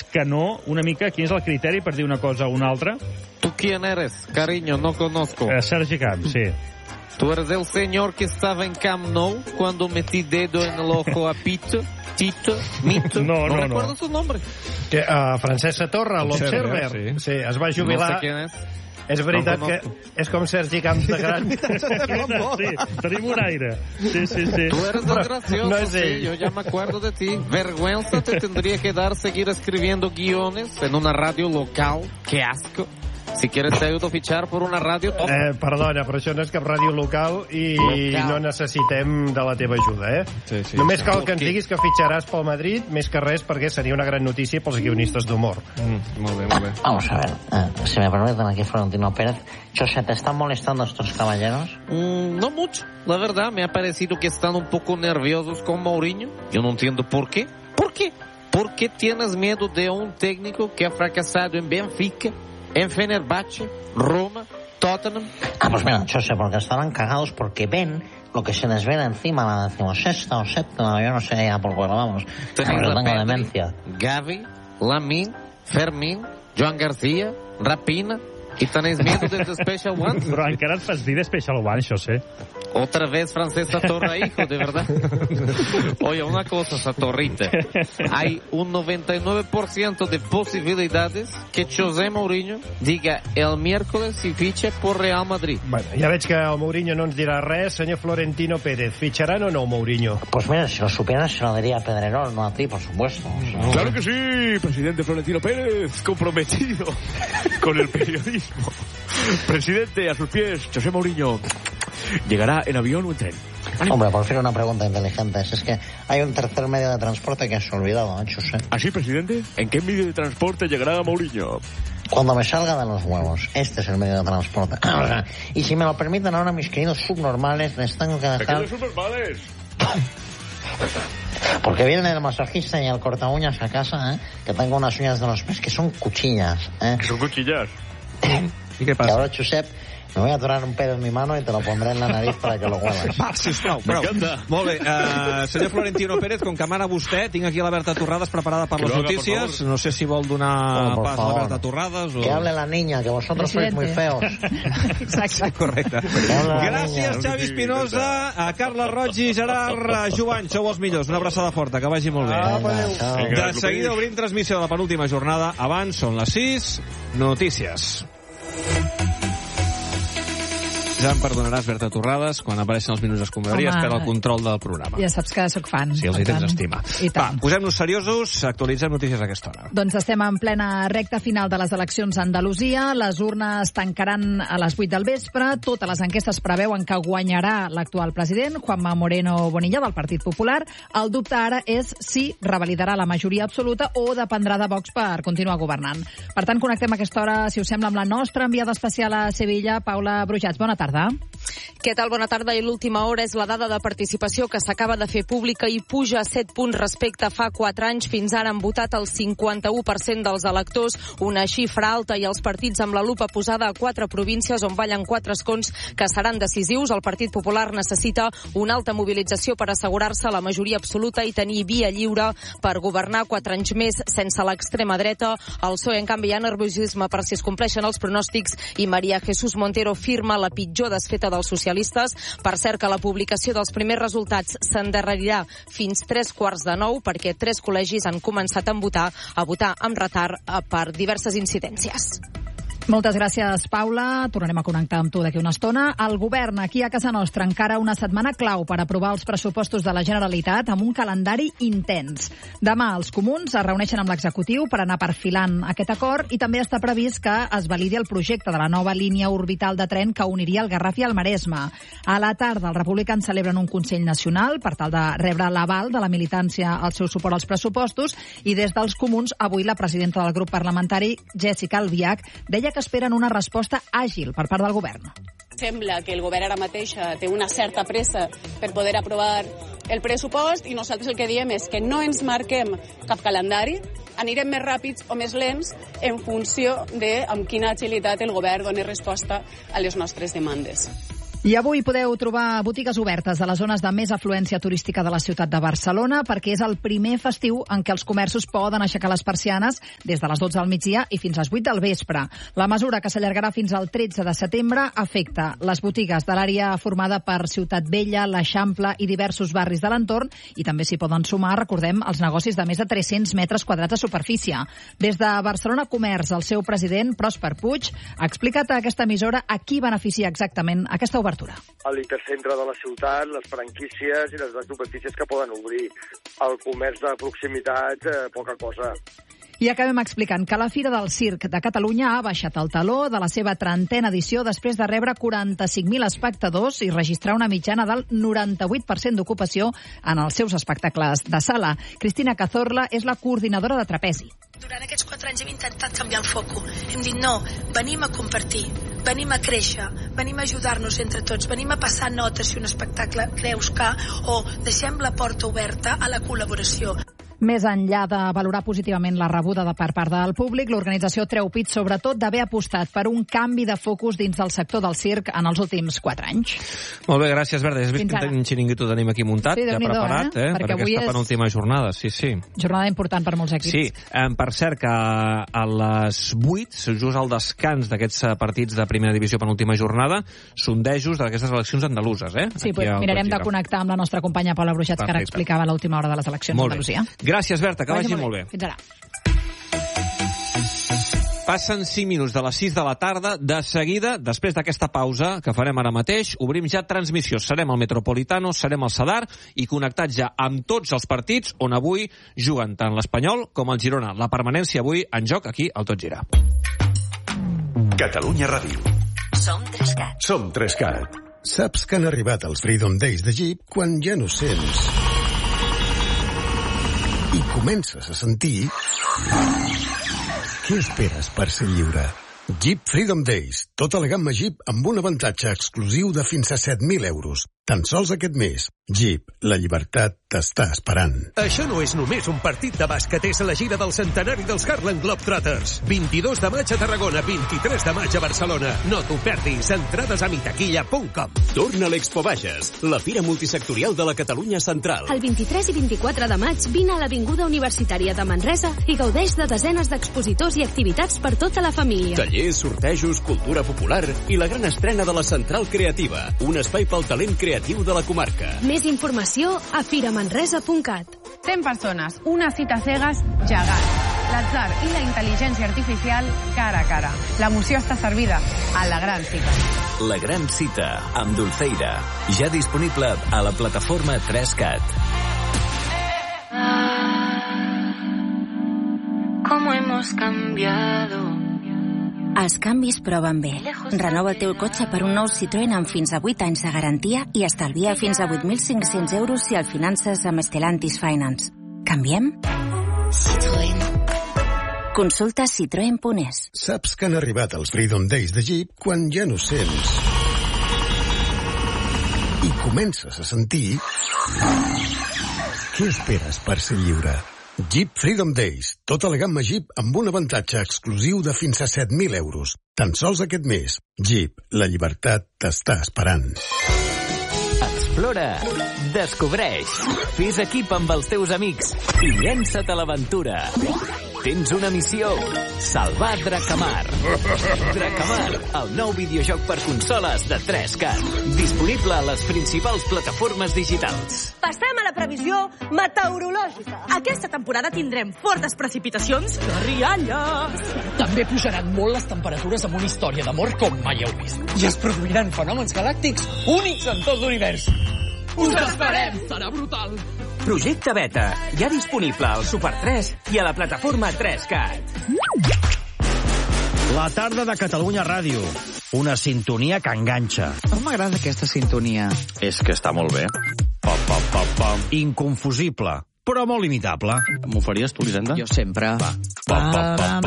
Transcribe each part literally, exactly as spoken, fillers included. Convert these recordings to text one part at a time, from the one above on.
que no, una mica, quin és el criteri per dir una cosa o una altra? ¿Tú quién eres? Cariño, no conozco. Eh, Sergi Camps, sí. Tú eres el señor que estaba en Camp Nou cuando metí dedo en el ojo a Pito, Tito, Mito. No, no, no no. recuerdo su nombre. Que, uh, Francesc Satorra, l'Observer. sí. Sí, es va jubilar. No sé quién es. És veritat No que és com Sergi Camps de gran. Sí, tenim un aire. Sí, sí, sí. Tú eres el gracioso, No es sí, él. yo ya me acuerdo de ti. Vergüenza te tendría que dar seguir escribiendo guiones en una radio local. Qué asco. Si quieres te ayudo a fichar por una radio top. Eh, perdona, però això no és cap ràdio local i Local. no necessitem de la teva ajuda, eh? Sí, sí, Només sí. cal que ens Ok. diguis que fitxaràs pel Madrid, més que res perquè seria una gran notícia pels guionistes d'humor. Mm, molt bé, molt bé. Vamos a ver, eh, si me permiten aquí Florentino Pérez. José, ¿te están molestando estos caballeros? Mm, no mucho. La verdad, me ha parecido que están un poco nerviosos con Mourinho. Yo no entiendo por qué. ¿Por qué? ¿Por qué tienes miedo de un técnico que ha fracasado en Benfica, en Fenerbahce, Roma, Tottenham? Ah, pues mira, José, porque estarán cagados porque ven lo que se les ve de encima, la decimosexta o séptima, yo no sé ya por cuál vamos. Tenéis Pero a tengo Pedri, demencia. Gavi, Lamine, Fermín, Joan García, Rapina. ¿Y tenéis miedo de The Special Ones? Però encara et fas dir de Special One, això sé. Otra vez Francesc Satorra, hijo, de verdad. Oye, una cosa, Satorrita. Hay un noventa y nueve por ciento de posibilidades que José Mourinho diga el miércoles si ficha por Real Madrid. Bueno, ja veig que el Mourinho no ens dirà res. Senyor Florentino Pérez, fitxaran o no Mourinho? Pues mira, si lo supieras se lo diría a Pedrerol, no a ti, por supuesto. O sea, Claro que sí, presidente Florentino Pérez, comprometido con el periodismo. Presidente, a sus pies, José Mourinho. ¿Llegará en avión o en tren? Hombre, por fin una pregunta inteligente. Si es que hay un tercer medio de transporte que has olvidado, ¿eh, José? ¿Así, presidente? ¿En qué medio de transporte llegará Mourinho? Cuando me salga de los huevos. Este es el medio de transporte. Y si me lo permiten ahora, mis queridos subnormales, les tengo que dejar... ¡Pequeños subnormales! Porque viene el masajista y el corta uñas a casa, ¿eh? Que tengo unas uñas de los pies que son cuchillas, ¿eh? Que son cuchillas. I què Que passa? ahora, Josep, me voy a atorar un pedo en mi mano y te lo pondré en la nariz para que lo huelas. Va, sisplau, prou. Molt bé, uh, senyor Florentino Pérez, com que mana vostè, tinc aquí la Berta Torrades preparada per Que les lo haga, por notícies. favor. No sé si vol donar Oh, por pas a la favor. Berta Torrades o... Que hable la niña, que vosotros sois muy feos. Exacte. Correcte. Que hable la Gràcies, niña. Xavi Espinosa, a Carles Roig i Gerard a Jovany. Sou els millors. Una abraçada forta, que vagi molt bé. Venga, chao. Venga. De seguida obrim transmissió de la penúltima jornada. Abans són les sis. Notícies. Ja em perdonaràs, Berta Torrades, quan apareixen els minuts d'escombraria, Home. espera el control del programa. Ja saps que sóc fan. Si els per hi tens tant. estima. I Va, tant. posem-nos seriosos, actualitzem notícies a aquesta hora. Doncs estem en plena recta final de les eleccions a Andalusia. Les urnes tancaran a les vuit del vespre. Totes les enquestes preveuen que guanyarà l'actual president, Juanma Moreno Bonilla, del Partit Popular. El dubte ara és si revalidarà la majoria absoluta o dependrà de Vox per continuar governant. Per tant, connectem a aquesta hora, si us sembla, amb la nostra enviada especial a Sevilla, Paula Brujats. Bona tarda. Què tal? Bona tarda. I l'última hora és la dada de participació que s'acaba de fer pública i puja a set punts respecte a fa quatre anys. Fins ara han votat el cinquanta-u per cent dels electors, una xifra alta, i els partits amb la lupa posada a quatre províncies on ballen quatre escons que seran decisius. El Partit Popular necessita una alta mobilització per assegurar-se la majoria absoluta i tenir via lliure per governar quatre anys més sense l'extrema dreta. El P S O E, en canvi, hi ha nerviosisme per si es compleixen els pronòstics i María Jesús Montero firma la pitjor desfeta dels socialistes. Per cert, que la publicació dels primers resultats s'endarrerirà fins tres quarts de nou perquè tres col·legis han començat a votar, a votar amb retard per diverses incidències. Moltes gràcies, Paula. Tornarem a connectar amb tu d'aquí una estona. El govern, aquí a casa nostra, encara una setmana clau per aprovar els pressupostos de la Generalitat amb un calendari intens. Demà els comuns es reuneixen amb l'executiu per anar perfilant aquest acord i també està previst que es validi el projecte de la nova línia orbital de tren que uniria el Garraf i el Maresme. A la tarda, els republicans celebren un Consell Nacional per tal de rebre l'aval de la militància al seu suport als pressupostos i des dels comuns, avui la presidenta del grup parlamentari, Jéssica Albiach, deia que esperen una resposta àgil per part del govern. Sembla que el govern ara mateix té una certa pressa per poder aprovar el pressupost i nosaltres el que diem és que no ens marquem cap calendari, anirem més ràpids o més lents en funció de amb quina agilitat el govern doni resposta a les nostres demandes. I avui podeu trobar botigues obertes a les zones de més afluència turística de la ciutat de Barcelona perquè és el primer festiu en què els comerços poden aixecar les persianes des de les dotze del migdia i fins a les vuit del vespre. La mesura, que s'allargarà fins al tretze de setembre, afecta les botigues de l'àrea formada per Ciutat Vella, l'Eixample i diversos barris de l'entorn, i també s'hi poden sumar, recordem, els negocis de més de tres-cents metres quadrats de superfície. Des de Barcelona Comerç, el seu president, Pròsper Puig, ha explicat a aquesta emissora a qui beneficia exactament aquesta obertura. L'intercentre de la ciutat, les franquícies i les superfícies que poden obrir. El comerç de proximitat, eh, poca cosa. I acabem explicant que la Fira del Circ de Catalunya ha baixat el taló de la seva trentena edició després de rebre quaranta-cinc mil espectadors i registrar una mitjana del noranta-vuit per cent d'ocupació en els seus espectacles de sala. Cristina Cazorla és la coordinadora de Trapezi. Durant aquests quatre anys hem intentat canviar el foco. Hem dit no, venim a compartir, venim a créixer, venim a ajudar-nos entre tots, venim a passar notes si un espectacle creus que, o deixem la porta oberta a la col·laboració. Més enllà de valorar positivament la rebuda de per part del públic, l'organització treu pit sobretot d'haver apostat per un canvi de focus dins del sector del circ en els últims quatre anys. Molt bé, gràcies, Verda. Has vist quin xiringuito tenim aquí muntat, sí, ja preparat, eh? eh? Per aquesta és... penúltima jornada. Sí, sí. Jornada important per molts equips. Sí, eh, per cert que a les vuit, just al descans d'aquests partits de primera divisió penúltima jornada, sondejos d'aquestes eleccions andaluses, eh? Sí, pues, mirarem de connectar amb la nostra companya Paula Bruixats, que ara explicava l'última hora de les eleccions d'Andalusia. Gràcies, Berta, que vagi molt bé. Fins ara. Passen cinc minuts de les sis de la tarda. De seguida, després d'aquesta pausa que farem ara mateix, obrim ja transmissió. Serem al Metropolitano, serem al Sadar i connectats ja amb tots els partits on avui juguen tant l'Espanyol com el Girona. La permanència avui en joc aquí al Tot Gira. Catalunya Ràdio. Som Trescat. Som Trescat. Saps que han arribat els Freedom Days de Jeep quan ja no sents i comences a sentir... Què esperes per ser lliure? Jeep Freedom Days. Tota la gamma Jeep amb un avantatge exclusiu de fins a set mil euros. Tan sols aquest mes. Jeep, la llibertat t'està esperant. Això no és només un partit de bàsquet, és la gira del centenari dels Harlem Globetrotters. vint-i-dos de maig a Tarragona, vint-i-tres de maig a Barcelona. No t'ho perdis. Entrades a mitaquilla punt com. Torna a l'Expo Bages, la fira multisectorial de la Catalunya Central. El vint-i-tres i vint-i-quatre de maig vine a l'Avinguda Universitària de Manresa i gaudeix de desenes d'expositors i activitats per tota la família. Tallers, sortejos, cultura popular i la gran estrena de la Central Creativa, un espai pel talent creatiu de la comarca. Més informació a firamanresa punt cat. cent persones, una cita cegues gegant. L'atzar i la intel·ligència artificial cara a cara. L'emoció està servida a la gran cita. La gran cita amb Dulceida. Ja disponible a la plataforma tres cat. ¿Cómo hemos cambiado? Els canvis proven bé. Renova el teu cotxe per un nou Citroën amb fins a vuit anys de garantia i estalvia fins a vuit mil cinc-cents euros si el finances amb Stellantis Finance. Canviem? Citroën. Consulta citroen punt es. Saps que han arribat els Freedom Days de Jeep quan ja no sents i comences a sentir... Què esperes per ser lliure? Jeep Freedom Days. Tota la gamma Jeep amb un avantatge exclusiu de fins a set mil euros. Tan sols aquest mes. Jeep, la llibertat t'està esperant. Explora, descobreix, fes equip amb els teus amics i llença't a l'aventura. Tens una missió: salvar Dracamar. Dracamar, el nou videojoc per consoles de tres cat. Disponible a les principals plataformes digitals. Passem a la previsió meteorològica. Aquesta temporada tindrem fortes precipitacions de rialles. També pujaran molt les temperatures amb una història d'amor com mai heu vist. I es produiran fenòmens galàctics únics en tot l'univers. Us esperem! Serà brutal! Projecte Beta, ja disponible al Super tres i a la plataforma tres cat. La tarda de Catalunya Ràdio. Una sintonia que enganxa. Com m'agrada aquesta sintonia. És que està molt bé. Pam, pam, pam, pam. Inconfusible, però molt imitable. M'ho faries tu, Elisenda? Jo sempre. Va. Pam, pam, pam,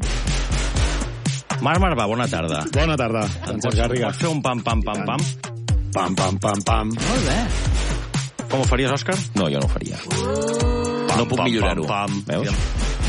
pam. Marc Marvà, bona tarda. Bona tarda. Em pots, pots fer un pam, pam, pam, pam? Pam, pam, pam, pam. Molt bé. Com ho faries, Òscar? No, jo no ho faria. Uh, no puc millorar-ho. Veus?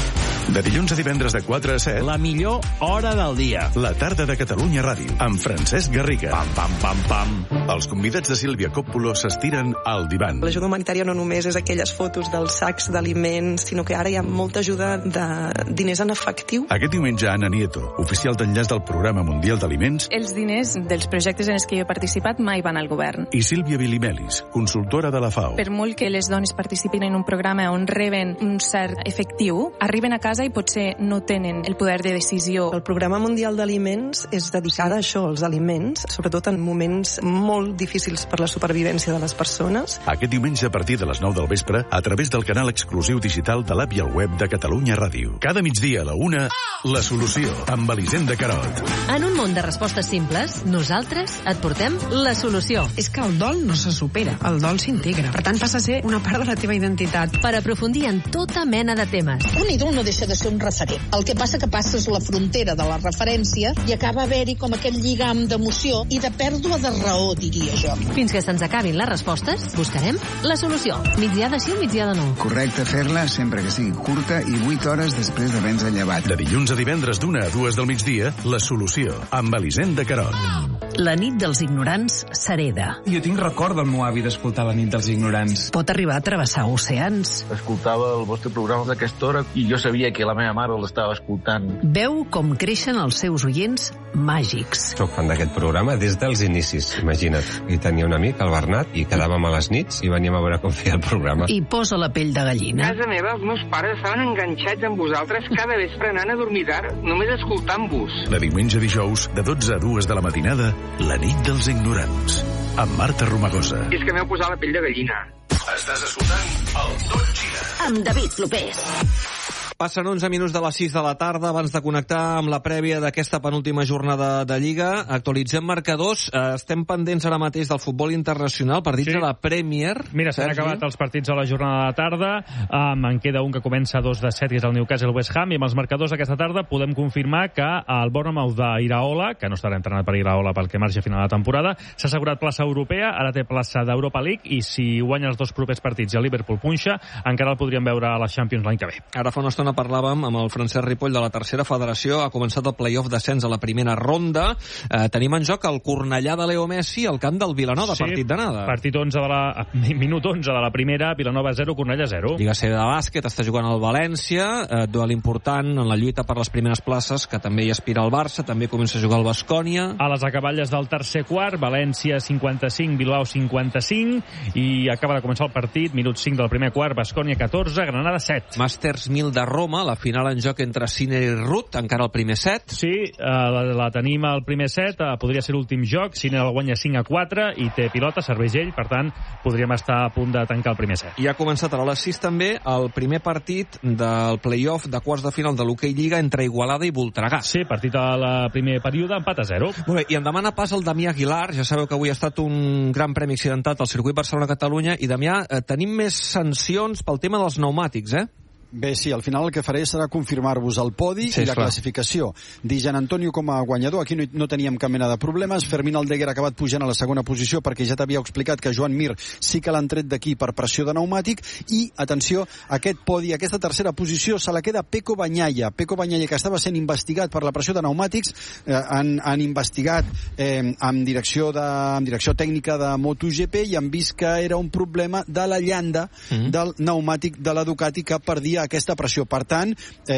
De dilluns a divendres de quatre a set. La millor hora del dia. La tarda de Catalunya Ràdio, amb Francesc Garriga. Pam, pam, pam, pam. Els convidats de Sílvia Coppola s'estiren al divan. L'ajuda humanitària no només és aquelles fotos dels sacs d'aliments, sinó que ara hi ha molta ajuda de diners en efectiu. Aquest diumenge, Ana Nieto, oficial d'enllaç del Programa Mundial d'Aliments. Els diners dels projectes en els que jo he participat mai van al govern. I Sílvia Bilimelis, consultora de la FAO. Per molt que les dones participin en un programa on reben un cert efectiu, arriben a casa i potser no tenen el poder de decisió. El Programa Mundial d'Aliments és dedicada a això, als aliments, sobretot en moments molt difícils per la supervivència de les persones. Aquest diumenge a partir de les nou del vespre, a través del canal exclusiu digital de l'app i el web de Catalunya Ràdio. Cada migdia a la una, La Solució, amb Elisenda Carot. En un món de respostes simples, nosaltres et portem la solució. És que el dol no se supera, el dol s'integra. Per tant, passa a ser una part de la teva identitat. Per aprofundir en tota mena de temes. Un ídol no deixa de ser un referent. El que passa que passes la frontera de la referència i acaba haver-hi com aquest lligam d'emoció i de pèrdua de raó, diria jo. Fins que se'ns acabin les respostes, buscarem la solució. Migdiada sí o migdiada no. Correcte fer-la sempre que sigui curta i vuit hores després d'haver-nos llevat. De dilluns a divendres d'una a dues del migdia, La Solució, amb Elisenda Carot. La nit dels ignorants s'hereda. Jo tinc record del meu avi d'escoltar La nit dels ignorants. Pot arribar a travessar oceans. Escoltava el vostre programa d'aquesta hora i jo sabia que la meva mare l'estava escoltant. Veu com creixen els seus oients màgics. Soc fan d'aquest programa des dels inicis, imagina't. I tenia un amic, el Bernat, i quedàvem a les nits i veníem a veure com feia el programa. I posa la pell de gallina. A casa meva els meus pares estaven enganxats amb vosaltres cada vespre anant a dormir tard, només escoltant-vos. De diumenge a dijous, de dotze a dues de la matinada, La nit dels ignorants, amb Marta Romagosa. És que m'heu posat la pell de gallina. Estàs escoltant el Tot Gira. Amb David Clopés. Passen onze minuts de les sis de la tarda. Abans de connectar amb la prèvia d'aquesta penúltima jornada de Lliga, actualitzem marcadors. Estem pendents ara mateix del futbol internacional, partits sí. de la Premier. Mira, s'han acabat els partits de la jornada de tarda. Um, en queda un que comença a dos de set, que és el Newcastle West Ham, i amb els marcadors d'aquesta tarda podem confirmar que el Bournemouth d'Iraola, que no estarà entrenat per Iraola pel que marxa a final de temporada, s'ha assegurat plaça europea, ara té plaça d'Europa League, i si guanya els dos propers partits i el Liverpool punxa, encara el podríem veure a la Champions l'any que ve. Ara fa una estona parlàvem amb el Francesc Ripoll de la tercera federació. Ha començat el play-off d'ascens a la primera ronda. Eh, tenim en joc el Cornellà de Leo Messi al camp del Vilanova, sí, partit d'anada. Partit onze de la, minut onze de la primera, Vilanova zero, Cornellà zero. Lliga C de bàsquet, està jugant el València, eh, duel important en la lluita per les primeres places, que també hi aspira el Barça, també comença a jugar el Baskonia. A les acaballes del tercer quart, València cinquanta-cinc, Bilbao cinquanta-cinc, i acaba de començar el partit, minut cinc del primer quart, Baskonia catorze, Granada set. Masters mil de Roma, la final en joc entre Sinner i Ruth, encara el primer set. Sí, eh, la, la tenim al primer set, eh, podria ser l'últim joc, Sinner el guanya cinc a quatre i té pilota, serveix ell, per tant, podríem estar a punt de tancar el primer set. I ha començat a les sis també el primer partit del play-off de quarts de final de l'Hockey Lliga entre Igualada i Voltregà. Sí, partit al primer període, empat a zero. Molt bé, i en demana pas el Damià Aguilar, ja sabeu que avui ha estat un gran premi accidentat al circuit Barcelona-Catalunya, i Damià, eh, tenim més sancions pel tema dels pneumàtics, eh? Bé, sí, al final el que faré serà confirmar-vos el podi sí, i la clar. classificació. Dir Gian Antonio com a guanyador, aquí no, no teníem cap mena de problemes. Fermín Aldeguer ha acabat pujant a la segona posició perquè ja t'havia explicat que Joan Mir sí que l'han tret d'aquí per pressió de pneumàtic. I, atenció, aquest podi, aquesta tercera posició se la queda Peco Bagnaia. Peco Bagnaia, que estava sent investigat per la pressió de pneumàtics, eh, han, han investigat eh, amb, direcció de, amb direcció tècnica de MotoGP i han vist que era un problema de la llanda mm-hmm. del pneumàtic de la Ducati que perdia aquesta pressió. Per tant,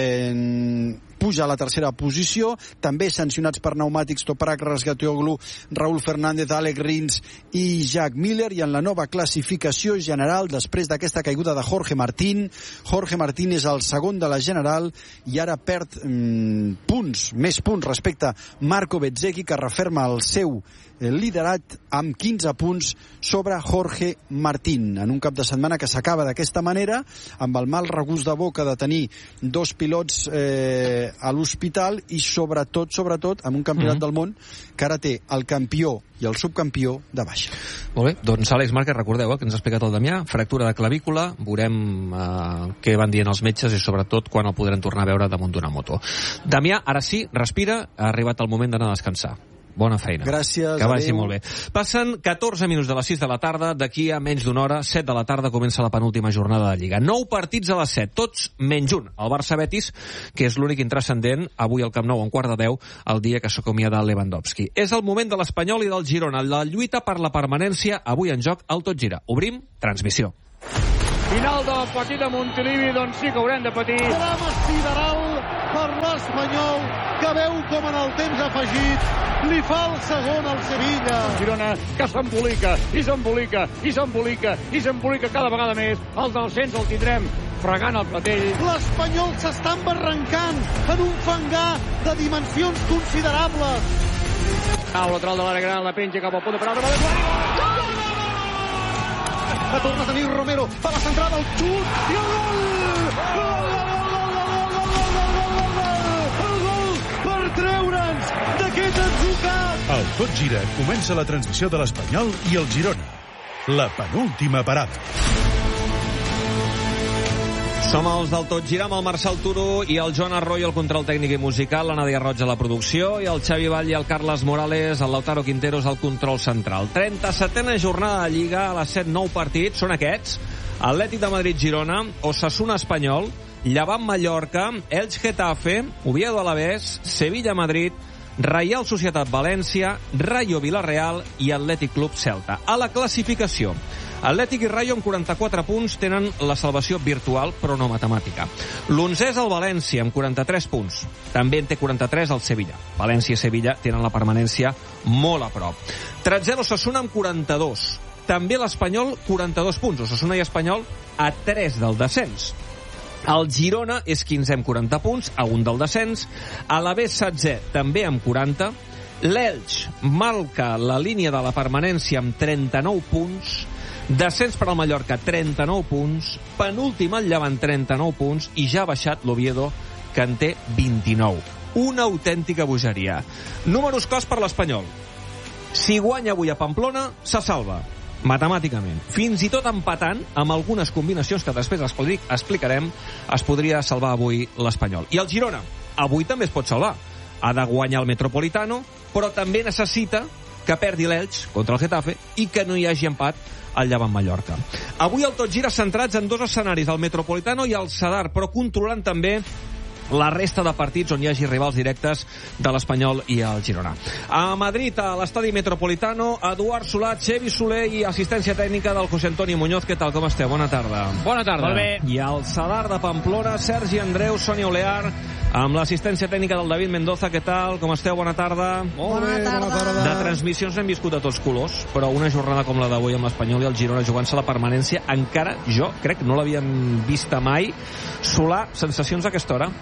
eh, puja a la tercera posició, també sancionats per pneumàtics Toprak Razgatlioglu, Raúl Fernández, Alec Rins i Jack Miller, i en la nova classificació general, després d'aquesta caiguda de Jorge Martín, Jorge Martín és el segon de la general i ara perd mm, punts, més punts respecte a Marco Bezzecchi, que referma el seu liderat amb quinze punts sobre Jorge Martín, en un cap de setmana que s'acaba d'aquesta manera, amb el mal regust de boca de tenir dos pilots eh, a l'hospital i sobretot, sobretot, amb un campionat mm-hmm. del món que ara té el campió i el subcampió de baixa. Molt bé, doncs Àlex Márquez, recordeu eh, que ens ha explicat el Damià, fractura de clavícula, veurem eh, què van dient els metges i sobretot quan el podrem tornar a veure damunt d'una moto. Damià, ara sí, respira, ha arribat el moment d'anar a descansar. bona feina. Gràcies, que vagi adéu. molt bé. Passen catorze minuts de les sis de la tarda, d'aquí a menys d'una hora, set de la tarda, comença la penúltima jornada de Lliga. Nou partits a les set, tots menys un. El Barça-Betis, que és l'únic intrascendent, avui al Camp Nou, un quart de deu, el dia que s'acomiada Lewandowski. És el moment de l'Espanyol i del Girona. La lluita per la permanència, avui en joc, al Tot Gira. Obrim transmissió. Final del partit de Montilivi, doncs sí que haurem de patir. Drama sideral per l'Espanyol, que veu com en el temps afegit li fa el segon al Sevilla. Girona, que s'embolica, i s'embolica, i s'embolica, i s'embolica cada vegada més. El del Cens el tindrem fregant el platell. L'Espanyol s'està embarrancant en un fangar de dimensions considerables. El lateral de l'àrea gran, la penja cap al punt de penal. Gol! La torna a tenir Romero, fa la centrada, el xut i el gol! Gol, gol, gol, el gol per treure'ns d'aquest atzucat! El Tot Gira comença la transmissió de l'Espanyol i el Girona. La penúltima parada. Som els del Tot Gira amb el Marçal Turo i el Joan Arroyo, el control tècnic i musical, la Nàdia Roig a la producció i el Xavi Vall i el Carles Morales, el Lautaro Quinteros al control central. trenta-setena jornada de Lliga, a les set nou partits, són aquests: Atlètic de Madrid-Girona, Osasuna Espanyol, Llevant Mallorca, Elx Getafe, Oviedo Alavés, Sevilla-Madrid, Reial Societat València, Rayo Villarreal i Atlètic Club Celta. A la classificació, Atlètic i Rayo amb quaranta-quatre punts tenen la salvació virtual, però no matemàtica. L'onzè és el València amb quaranta-tres punts. També en té quaranta-tres el Sevilla. València i Sevilla tenen la permanència molt a prop. Tretzè l'Osasuna amb quaranta-dos. També l'Espanyol, quaranta-dos punts. Osasuna i Espanyol a tres del descens. El Girona és quinzè amb quaranta punts, a un del descens. Alavés setzè, també amb quaranta. L'Elx marca la línia de la permanència amb trenta-nou punts. Descens per al Mallorca, trenta-nou punts. Penúltim el Llevant, trenta-nou punts. I ja ha baixat l'Oviedo, que en té vint-i-nou. Una autèntica bogeria. Números cos per l'Espanyol. Si guanya avui a Pamplona, se salva matemàticament. Fins i tot empatant, amb algunes combinacions que després explicarem, es podria salvar avui l'Espanyol. I el Girona, avui també es pot salvar. Ha de guanyar el Metropolitano, però també necessita que perdi l'Elx contra el Getafe i que no hi hagi empat al Llevant Mallorca. Avui el Tot Gira centrats en dos escenaris, el Metropolitano i el Sadar, però controlant també la resta de partits on hi hagi rivals directes de l'Espanyol i el Girona. A Madrid, a l'estadi Metropolitano, Eduard Solà, Xevi Soler i assistència tècnica del José Antonio Muñoz. Què tal, com esteu? Bona tarda. Bona tarda. Molt bé. I al Sadar de Pamplona, Sergi Andreu, Sònia Olear, amb l'assistència tècnica del David Mendoza. Què tal, com esteu? Bona tarda. Molt bé, bona tarda. De transmissions hem viscut a tots colors, però una jornada com la d'avui amb l'Espanyol i el Girona jugant-se la permanència, encara jo crec que no l'havíem vista mai. Solà, sensacions a aquesta hora?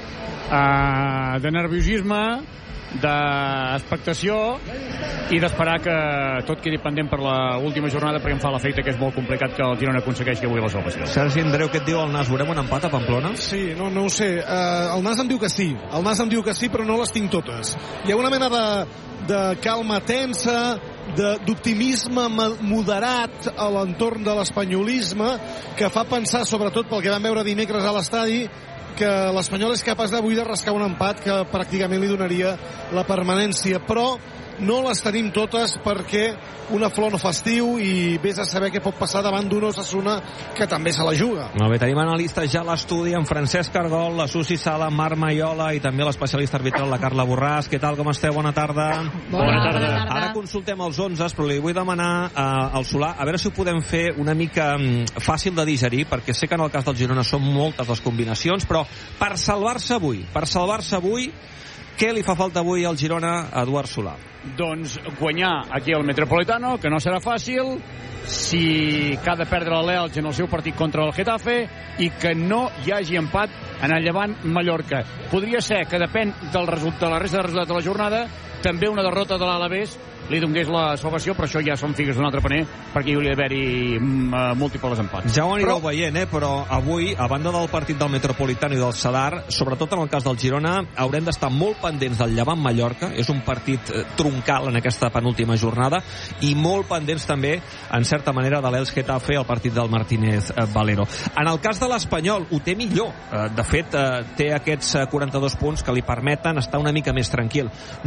Uh, de nerviosisme, d'expectació i d'esperar que tot quedi pendent per l'última jornada, perquè em fa l'efecte que és molt complicat que el Girona aconsegueixi avui la salvació. Sergi Andreu, què et diu el Nas? Veurem un empat a Pamplona? Sí, no, no ho sé. Uh, el Nas em diu que sí. El Nas em diu que sí, però no les tinc totes. Hi ha una mena de, de calma tensa, d'optimisme moderat a l'entorn de l'espanyolisme, que fa pensar, sobretot pel que vam veure dimecres a l'estadi, que l'Espanyol és capaç d'avui de rascar un empat que pràcticament li donaria la permanència, però no les tenim totes perquè una flor no fa estiu i vés a saber què pot passar davant d'un Osasuna que també se la juga. Molt bé, tenim analistes ja a l'estudi amb Francesc Argol, la Susi Sala, Marc Maiola i també l'especialista arbitral, la Carla Borràs. Què tal, com esteu? Bona tarda. Bona, Bona tarda. tarda. Ara consultem els onze, però li vull demanar uh, al Solà a veure si ho podem fer una mica um, fàcil de digerir, perquè sé que en el cas del Girona són moltes les combinacions, però per salvar-se avui, per salvar-se avui, què li fa falta avui al Girona a Eduard Solà? Doncs guanyar aquí al Metropolitano, que no serà fàcil, si que ha de perdre l'Elx en el seu partit contra el Getafe i que no hi hagi empat en el Llevant Mallorca. Podria ser que depèn del resultat, de la resta de resultats de la jornada, també una derrota de l'Alavés li donés la salvació, però això ja són figues d'un altre paner, perquè hi hauria d'haver-hi uh, múltiples empats. Ja ho anireu però... veient, eh? Però avui, a banda del partit del Metropolitano i del Sadar, sobretot en el cas del Girona, haurem d'estar molt pendents del Llevant Mallorca, és un partit eh, troncal en aquesta penúltima jornada, i molt pendents també, en certa manera, de l'Elx Getafe, el partit del Martínez eh, Valero. En el cas de l'Espanyol, ho té millor. Eh, de fet, eh, té aquests quaranta-dos punts que li permeten estar una mica més tranquil. Números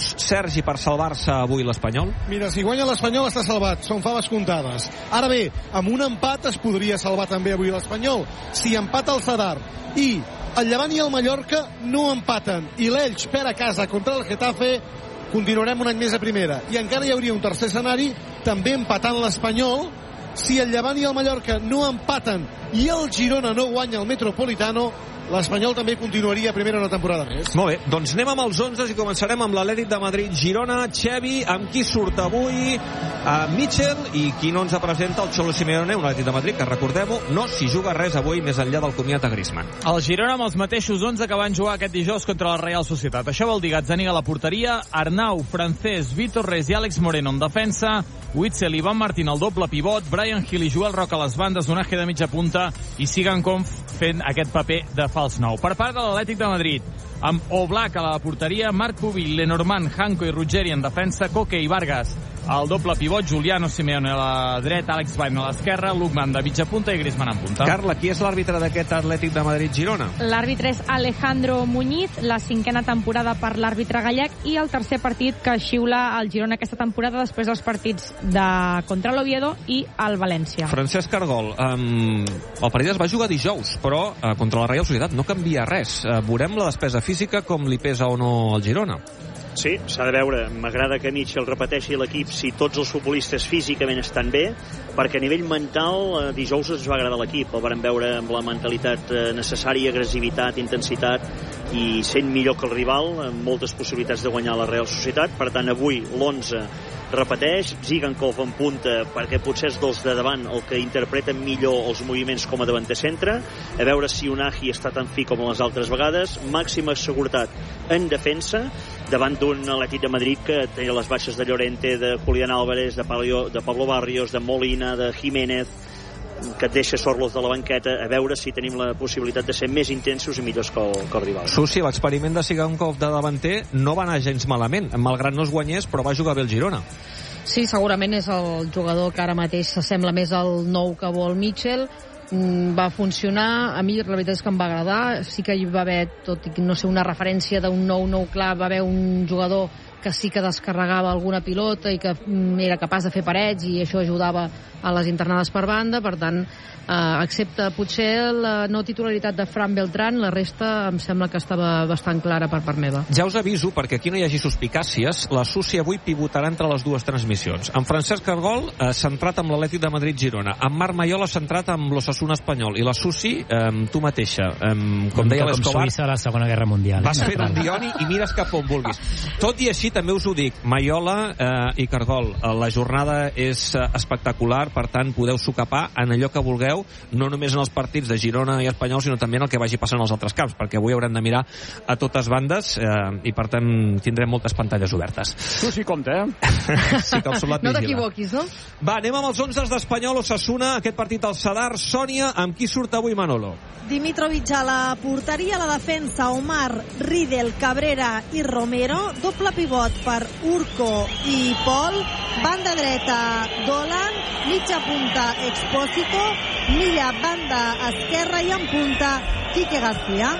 motius, Sergi, per salvar-se avui l'Espanyol? Mira, si guanya l'Espanyol està salvat, són faves comptades. Ara bé, amb un empat es podria salvar també avui l'Espanyol. Si empata el Sadar i el Llevant i el Mallorca no empaten i l'Elx perd a casa contra el Getafe, continuarem un any més a primera. I encara hi hauria un tercer escenari, també empatant l'Espanyol. Si el Llevant i el Mallorca no empaten i el Girona no guanya el Metropolitano, l'Espanyol també continuaria a primera una temporada més. Molt bé, doncs anem amb els onzes i començarem amb l'Atlètic de Madrid Girona. Xevi, amb qui surt avui? Uh, Mitchell, i qui no ens presenta el Xolo Simeone, un Atlètic de Madrid que, recordem-ho, no s'hi juga res avui més enllà del comiat a Griezmann. El Girona amb els mateixos onze que van jugar aquest dijous contra la Real Societat. Això vol dir Gazzaniga a la porteria, Arnau, Francés, Vitor Res i Àlex Moreno en defensa, Witzel, Ivan Martín al doble pivot, Brian Hill i Joel Roca a les bandes, Donaje de mitja punta i Sigan Conf fent aquest paper de fals nou. Per part de l'Atlètic de Madrid, amb Oblak a la porteria, Marc Pubill, Lenormand, Hanco i Ruggeri en defensa, Coque i Vargas al doble pivot, Giuliano Simeone a la dreta, Alex Bain a l'esquerra, Lukman de mitja punta i Griezmann en punta. Carla, qui és l'àrbitre d'aquest Atlètic de Madrid-Girona? L'àrbitre és Alejandro Muñiz, la cinquena temporada per l'àrbitre gallec i el tercer partit que xiula el Girona aquesta temporada després dels partits de contra l'Oviedo i el València. Francesc Cargol, um, el partit es va jugar dijous, però uh, contra la Real Societat no canvia res. Uh, veurem la despesa física, com li pesa o no al Girona. Sí, s'ha de veure. M'agrada que Mitchell repeteixi l'equip si tots els futbolistes físicament estan bé, perquè a nivell mental eh, dijous ens va agradar l'equip. El vam veure amb la mentalitat eh, necessària, agressivitat, intensitat i sent millor que el rival, amb moltes possibilitats de guanyar la Real Societat. Per tant, avui l'onze repeteix, Zigankov en punta perquè potser és dels de davant el que interpreten millor els moviments com a davanter centre, a veure si Unai està tan fi com les altres vegades, màxima seguretat en defensa davant d'un Atlètic de Madrid que té les baixes de Llorente, de Julián Álvarez, de Pablo, de Pablo Barrios, de Molina, de Jiménez, que et deixa Sorlos de la banqueta, a veure si tenim la possibilitat de ser més intensos i millors que el, que el rival. Susi, l'experiment de Sigankov de davanter no va anar gens malament, malgrat no es guanyés, però va jugar bé el Girona. Sí, segurament és el jugador que ara mateix s'assembla més al nou que vol Mitchell. Mm, va funcionar, a mi la veritat és que em va agradar, sí que hi va haver, tot i que no sé, una referència d'un nou nou clar, va haver un jugador que sí que descarregava alguna pilota i que era capaç de fer parets i això ajudava a les internades per banda, per tant, eh, excepte potser la no titularitat de Fran Beltrán, la resta em sembla que estava bastant clara per part meva. Ja us aviso, perquè aquí no hi hagi suspicàcies, la Susi avui pivotarà entre les dues transmissions. En Francesc Cargol, eh, centrat amb l'Atlètic de Madrid-Girona. En Marc Maiola, centrat amb l'Osasuna espanyol. I la Susi, eh, tu mateixa, eh, com deia l'Escobar, com Suïssa a la Segona Guerra Mundial. Vas fer un Dioni i mires cap on vulguis. Tot i així, també us ho dic, Maiola eh, i Cargol, eh, la jornada és eh, espectacular, per tant podeu socapar en allò que vulgueu, no només en els partits de Girona i Espanyol, sinó també en el que vagi passant als altres camps, perquè avui haurem de mirar a totes bandes eh, i per tant tindrem moltes pantalles obertes. Tu sí compte, eh? Sí que el solat no t'equivoquis, no? Va, anem amb els onzes d'Espanyol Osasuna, aquest partit al Sadar. Sònia, amb qui surt avui Manolo? Dimitrovic a la porteria, a la defensa Omar, Riedel, Cabrera i Romero, doble pivot per Urco i Pol, banda dreta Dolan, mitja punta Expósito, Milla banda esquerra i en punta Quique García.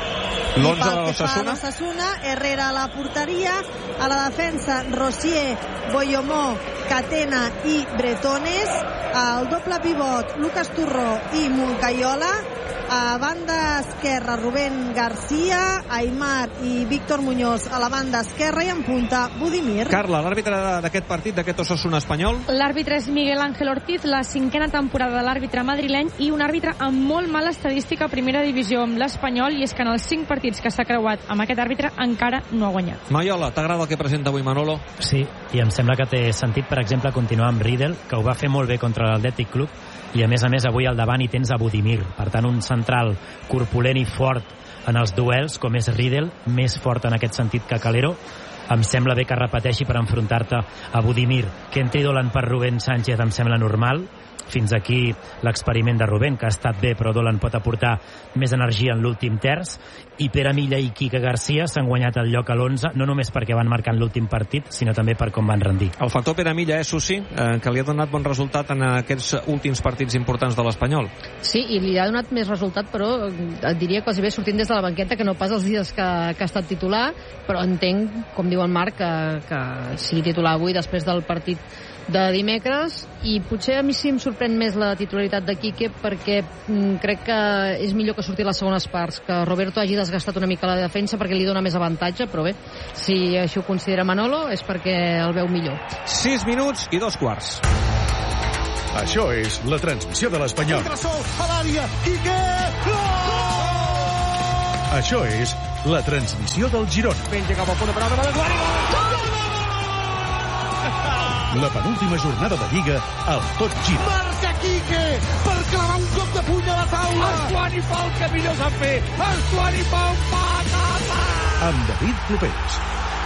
L'onze de l'Osasuna? Osasuna, Herrera a la porteria, a la defensa Rosier, Boyomó, Catena i Bretones, al doble pivot Lucas Turró i Moncayola, a banda esquerra Rubén García, Aimar i Víctor Muñoz a la banda esquerra i en punta Budimir. Carla, l'àrbitre d'aquest partit, d'aquest Osasuna espanyol? L'àrbitre és Miguel Ángel Ortiz, la cinquena temporada de l'àrbitre madrileny i un àrbitre amb molt mala estadística a primera divisió amb l'Espanyol, i és que en els cinc partits que s'ha creuat amb aquest àrbitre encara no ha guanyat. Maiola, t'agrada el que presenta avui Manolo? Sí, i em sembla que té sentit, per exemple, continuar amb Riedel, que ho va fer molt bé contra l'Atlètic Club, i a més a més avui al davant hi tens a Budimir, per tant un central corpulent i fort en els duels com és Riedel, més fort en aquest sentit que Calero. Em sembla bé que repeteixi per enfrontar-te a Budimir. Que entri Dolan per Rubén Sánchez em sembla normal, fins aquí l'experiment de Rubén, que ha estat bé, però Dolan pot aportar més energia en l'últim terç, i Pere Milla i Quique Garcia s'han guanyat el lloc a l'onze, no només perquè van marcar en l'últim partit, sinó també per com van rendir. El factor Pere Milla, eh, Susi, eh, que li ha donat bon resultat en aquests últims partits importants de l'Espanyol. Sí, i li ha donat més resultat, però et diria quasi bé sortint des de la banqueta, que no pas els dies que, que ha estat titular, però entenc, com diu en Marc, que, que sigui titular avui després del partit de dimecres, i potser a mi sí em sorprèn més la titularitat de Quique, perquè mm, crec que és millor que surti les segones parts, que Roberto hagi desgastat una mica la defensa perquè li dona més avantatge, però bé, si així ho considera Manolo és perquè el veu millor. sis minuts i dos quarts. Això és la transmissió de l'Espanyol. A l'àrea, Quique! Això és la transmissió del Girona. Penja cap al punt de penal de Guardiola. La penúltima jornada de Lliga al Tot Gira. Marca Quique per clavar un cop de puny a la taula. Estuani fa el que millor sap fer. Estuani fa un patata. Amb David Clopés.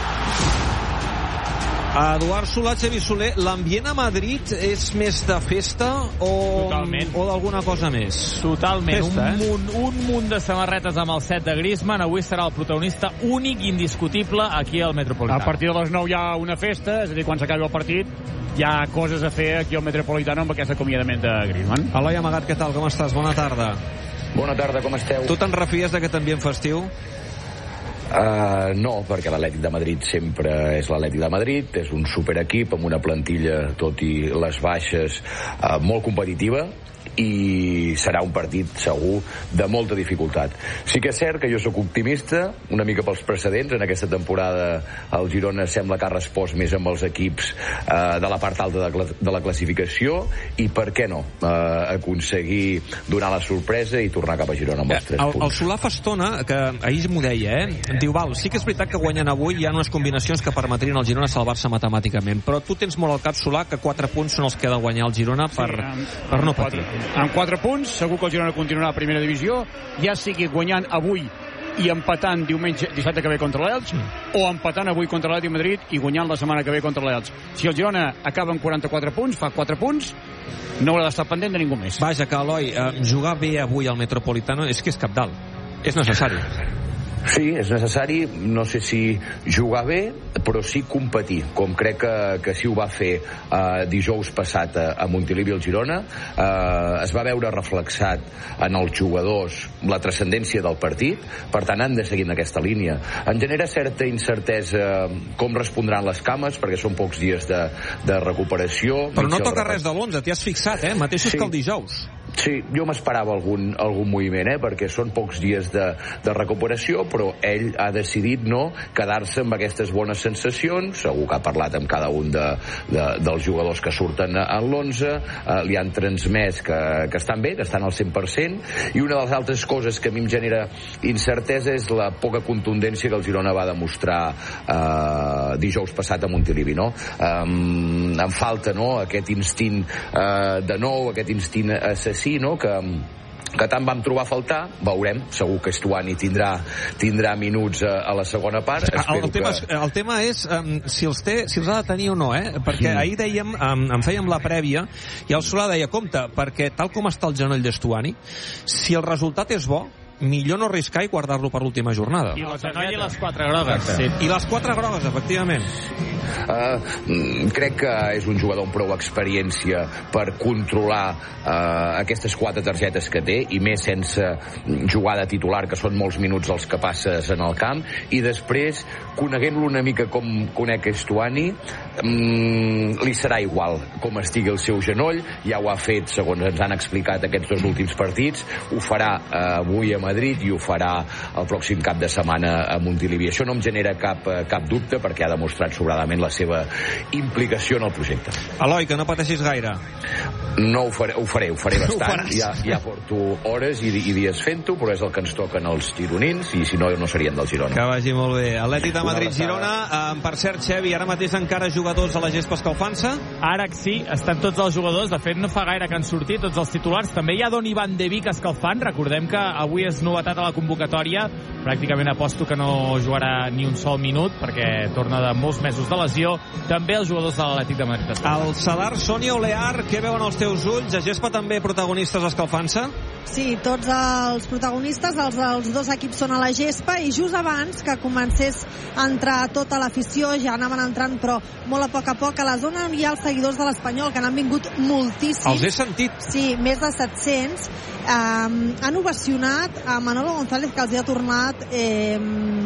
Eduard Solà, Xavi Soler, l'ambient a Madrid és més de festa o, o d'alguna cosa més? Totalment. Festa, un, eh? munt, un munt de samarretes amb el set de Griezmann. Avui serà el protagonista únic i indiscutible aquí al Metropolitano. A partir de les nou hi ha una festa, és a dir, quan s'acabi el partit hi ha coses a fer aquí al Metropolitano amb aquest acomiadament de Griezmann. Eloi Amagat, què tal? Com estàs? Bona tarda. Bona tarda, com esteu? Tu te'n refies d'aquest ambient festiu? Uh, no, perquè l'Atlètic de Madrid sempre és l'Atlètic de Madrid, és un superequip amb una plantilla, tot i les baixes, uh, molt competitiva, i serà un partit segur de molta dificultat. Sí que és cert que jo sóc optimista, una mica pels precedents. En aquesta temporada el Girona sembla que ha respost més amb els equips eh, de la part alta de, de la classificació, i per què no eh, aconseguir donar la sorpresa i tornar cap a Girona amb els tres el, punts. El Solà fa estona, que ahir m'ho deia, eh? Diu, val, sí que és veritat que guanyen avui, hi ha unes combinacions que permetrien al Girona salvar-se matemàticament, però tu tens molt al cap, Solà, que quatre punts són els que ha de guanyar el Girona per, sí, amb, per no patir. Amb quatre punts, segur que el Girona continuarà a primera divisió, ja sigui guanyant avui i empatant diumenge, dissabte que ve contra l'Elx, mm. o empatant avui contra l'Atlètic de Madrid i guanyant la setmana que ve contra l'Elx. Si el Girona acaba amb quaranta-quatre punts, fa quatre punts, no haurà d'estar pendent de ningú més. Vaja, que Eloi, eh, jugar bé avui al Metropolitano és que és cabdal. És necessari. Sí, és necessari, no sé si jugar bé, però sí competir, com crec que, que sí ho va fer eh, dijous passat a, a Montilivi el Girona. Eh, es va veure reflexat en els jugadors la transcendència del partit, per tant han de seguir en aquesta línia. Em genera certa incertesa com respondran les cames, perquè són pocs dies de, de recuperació. Però no toca res de l'onze, t'hi has fixat, eh? Mateixos sí. que el dijous. Sí, jo m'esperava algun, algun moviment, eh? perquè són pocs dies de, de recuperació, però ell ha decidit no quedar-se amb aquestes bones sensacions. Segur que ha parlat amb cada un de, de, dels jugadors que surten en l'onze, eh, li han transmès que, que estan bé, que estan al cent per cent, i una de les altres coses que a mi em genera incertesa és la poca contundència que el Girona va demostrar eh, dijous passat a Montilivi, no? Um, em falta, no?, aquest instint eh, de nou, aquest instint assassí, no?, que que tant vam trobar a faltar. Veurem, segur que Estuani tindrà, tindrà minuts a, a la segona part. El, el, tema, que... el tema és um, si, els té, si els ha de tenir o no, eh? Perquè mm. ahir dèiem, um, en fèiem la prèvia, i el Solà deia, compte, perquè tal com està el genoll d'Estuani, si el resultat és bo, millor no arriscar i guardar-lo per l'última jornada. I el genoll i les quatre grogues. Sí. I les quatre grogues, efectivament. Uh, crec que és un jugador amb prou experiència per controlar uh, aquestes quatre targetes que té, i més sense jugar de titular, que són molts minuts els que passes en el camp, i després, coneguent-lo una mica com conec Estuani, um, li serà igual com estigui el seu genoll. Ja ho ha fet, segons ens han explicat aquests dos últims partits, ho farà uh, avui a Madrid i ho farà el pròxim cap de setmana a Montilivi. Això no em genera cap, cap dubte, perquè ha demostrat sobradament la seva implicació en el projecte. Eloi, que no pateixis gaire. No ho faré, ho faré, ho faré bastant. Ho ja, ja porto hores i, i dies fent-ho, però és el que ens toquen els gironins, i si no, no serien del Girona. Que vagi molt bé. Atlètic de Madrid-Girona, eh, per cert, Xevi, ara mateix encara juga jugadors a la gespa escalfant-se? Ara sí, estan tots els jugadors. De fet, no fa gaire que han sortit tots els titulars. També hi ha Donny van de Beek escalfant. Recordem que avui és novetat a la convocatòria. Pràcticament aposto que no jugarà ni un sol minut perquè torna de molts mesos de lesió. També els jugadors de l'Atlètic de Madrid. El Sadar, Sònia Olear, què veuen els teus ulls? A gespa també protagonistes escalfant-se? Sí, tots els protagonistes, els dels dos equips són a la gespa, i just abans que comencés a entrar tota l'afició, ja anaven entrant però molt a poc a poc, a la zona on hi ha els seguidors de l'Espanyol, que n'han vingut moltíssims. Els he sentit. Sí, més de set-cents. Eh, han ovacionat a Manolo González, que els hi ha tornat eh,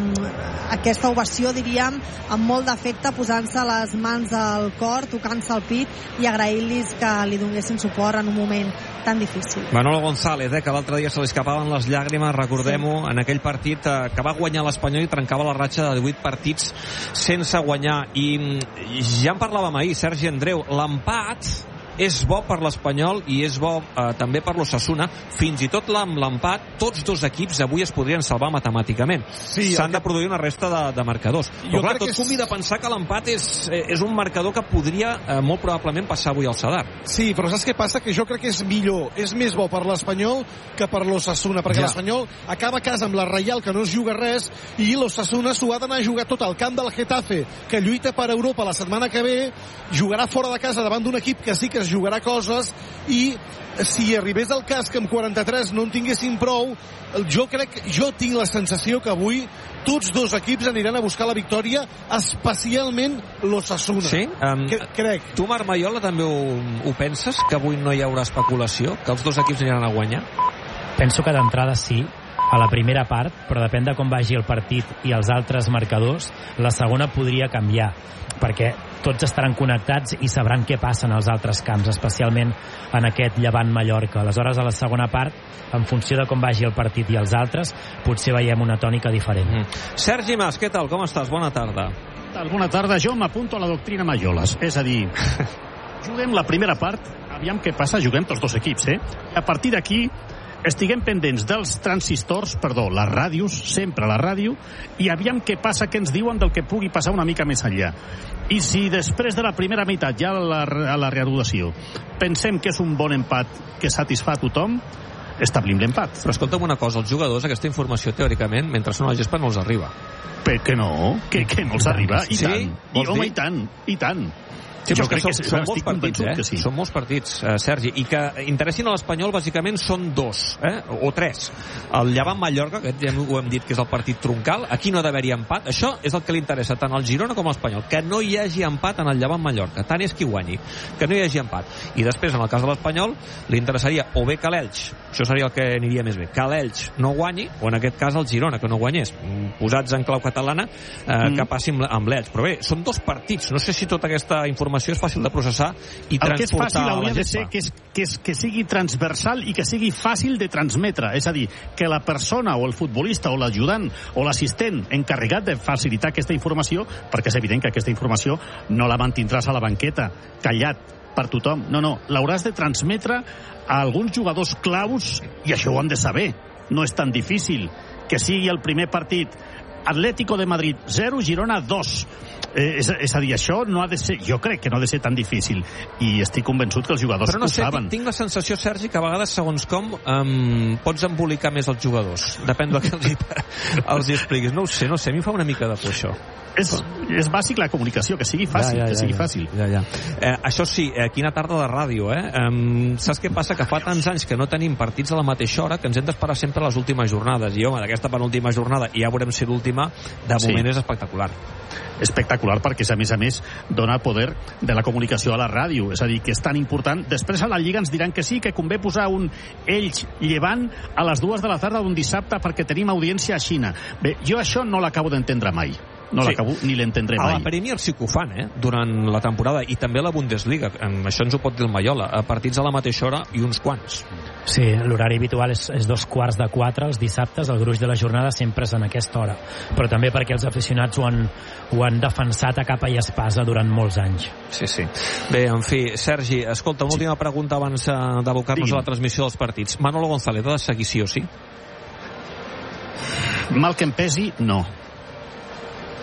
aquesta ovació, diríem, amb molt d'afecte, posant-se les mans al cor, tocant-se el pit i agraint-los que li donessin suport en un moment tan difícil. Manolo González, eh, que l'altre dia se li escapaven les llàgrimes, recordem-ho, sí, en aquell partit eh, que va guanyar l'Espanyol i trencava la ratxa de divuit partits sense guanyar. I, i ja en parlàvem ahir, Sergi Andreu, l'empat és bo per l'Espanyol i és bo eh, també per l'Osasuna. Fins i tot amb l'empat, tots dos equips avui es podrien salvar matemàticament. Sí, s'han que... de produir una resta de, de marcadors. Però clar, tot és... convida a pensar que l'empat és, és un marcador que podria eh, molt probablement passar avui al Sadar. Sí, però saps què passa? Que jo crec que és millor, és més bo per l'Espanyol que per l'Osasuna, perquè ja. l'Espanyol acaba a casa amb la Reial, que no es juga res, i l'Osasuna s'ho ha d'anar a jugar tot al camp del Getafe, que lluita per Europa la setmana que ve, jugarà fora de casa davant d'un equip que sí que es jugarà coses, i si arribés el cas que amb quaranta-tres no en tinguessin prou, jo crec, jo tinc la sensació que avui tots dos equips aniran a buscar la victòria, especialment l'Osasuna. Sí? Um, que, crec. Tu, Marc Maiola, també ho, ho penses? Que avui no hi haurà especulació? Que els dos equips aniran a guanyar? Penso que d'entrada sí, a la primera part, però depèn de com vagi el partit i els altres marcadors, la segona podria canviar, perquè tots estaran connectats i sabran què passa en els altres camps, especialment en aquest Llevant-Mallorca. Aleshores, a la segona part, en funció de com vagi el partit i els altres, potser veiem una tònica diferent. Mm. Sergi Mas, què tal? Com estàs? Bona tarda. Bona tarda. Jo m'apunto a la doctrina Maiolas, és a dir, juguem la primera part, aviam què passa, juguem tots dos equips, eh? A partir d'aquí, estiguem pendents dels transistors, perdó, les ràdios, sempre la ràdio, i aviam què passa, què ens diuen del que pugui passar una mica més enllà. I si després de la primera meitat, ja a la, a la reanudació, pensem que és un bon empat que satisfà a tothom, establim l'empat. Però escolta'm una cosa, els jugadors, aquesta informació, teòricament, mentre són a la gespa no els arriba. Per què no? Que, que no els arriba? I sí? tant. I, home, i tant, i tant. Sí, jo però crec que que són, són molts partits, eh? Sí. Són molts partits, eh, Sergi, i que interessin a l'Espanyol bàsicament són dos, eh? O tres. El Llevant-Mallorca, que ja ho hem dit que és el partit troncal, aquí no ha d'haver-hi empat. Això és el que li interessa tant al Girona com a l'Espanyol, que no hi hagi empat en el Llevant-Mallorca. Tant és qui guanyi, que no hi hagi empat. I després, en el cas de l'Espanyol, li interessaria o bé que l'Elx, això seria el que aniria més bé, que l'Elx no guanyi, o en aquest cas el Girona, que no guanyés. Posats en clau catalana, eh, mm. que passi amb, amb l'Elx. Però bé, són dos partits. No sé si tota aquesta informació és fàcil de processar i transportar. El que és fàcil hauria de ser que, és, que, és, que sigui transversal i que sigui fàcil de transmetre, és a dir, que la persona o el futbolista o l'ajudant o l'assistent encarregat de facilitar aquesta informació, perquè és evident que aquesta informació no la mantindràs a la banqueta, callat per tothom, no, no, l'hauràs de transmetre a alguns jugadors claus, i això ho han de saber, no és tan difícil, que sigui el primer partit Atlético de Madrid zero, Girona dos. Eh, és, és a dir, això no ha de ser, jo crec que no ha de ser tan difícil, i estic convençut que els jugadors però no ho sé, saben. Tinc la sensació, Sergi, que a vegades, segons com, um, pots embolicar més els jugadors. Depèn del que els hi, els hi expliquis. No ho sé, no sé, a mi em fa una mica de por, això. És, és bàsic la comunicació, que sigui fàcil, ja, ja, ja, que sigui ja, fàcil. Ja, ja. Eh, això sí, eh, quina tarda de ràdio, eh? Um, saps què passa? Que fa tants anys que no tenim partits a la mateixa hora que ens hem d'esperar sempre a les últimes jornades. I, home, d'aquesta penúltima jornada, i ja veurem si l'última, de moment sí. És espectacular. Espectacular, perquè a més a més dona el poder de la comunicació a la ràdio, és a dir, que és tan important. Després a la Lliga ens diran que sí, que convé posar un Elx Llevant a les dues de la tarda d'un dissabte perquè tenim audiència a Xina. Bé, jo això no l'acabo d'entendre mai. No sí. l'acabo ni l'entendré mai. A la Premier sí que ho fan, eh? Durant la temporada, i també a la Bundesliga. Això ens ho pot dir el Maiola. A partits a la mateixa hora i uns quants. Sí, l'horari habitual és, és dos quarts de quatre els dissabtes. El gruix de la jornada sempre és en aquesta hora. Però també perquè els aficionats ho han, ho han defensat a capa i espasa durant molts anys. Sí, sí. Bé, en fi, Sergi, escolta, una sí. última pregunta abans d'abocar-nos a la transmissió dels partits. Manolo González ha de seguir sí o sí? Mal que em pesi, no.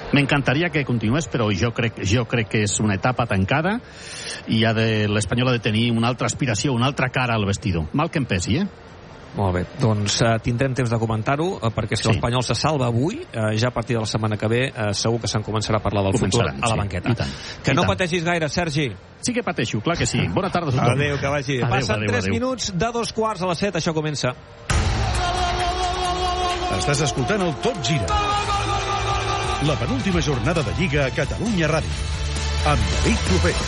M'encantaria que continués, però jo crec, jo crec que és una etapa tancada i ha de, l'Espanyol ha de tenir una altra aspiració, una altra cara al vestidor. Mal que em pesi, eh? Molt bé, doncs uh, tindrem temps de comentar-ho, uh, perquè si sí. l'Espanyol se salva avui, uh, ja a partir de la setmana que ve, uh, segur que se'n començarà a parlar del futur a la sí. banqueta. Que I no tant. pateixis gaire, Sergi. Sí que pateixo, clar que sí. Bona tarda a tothom. Adéu, que vagi. Adéu, Passen adéu, tres adéu. minuts de dos quarts a les set, això comença. Estàs escoltant el Tot Gira. La penúltima jornada de Lliga a Catalunya Ràdio. Amb David Clopés.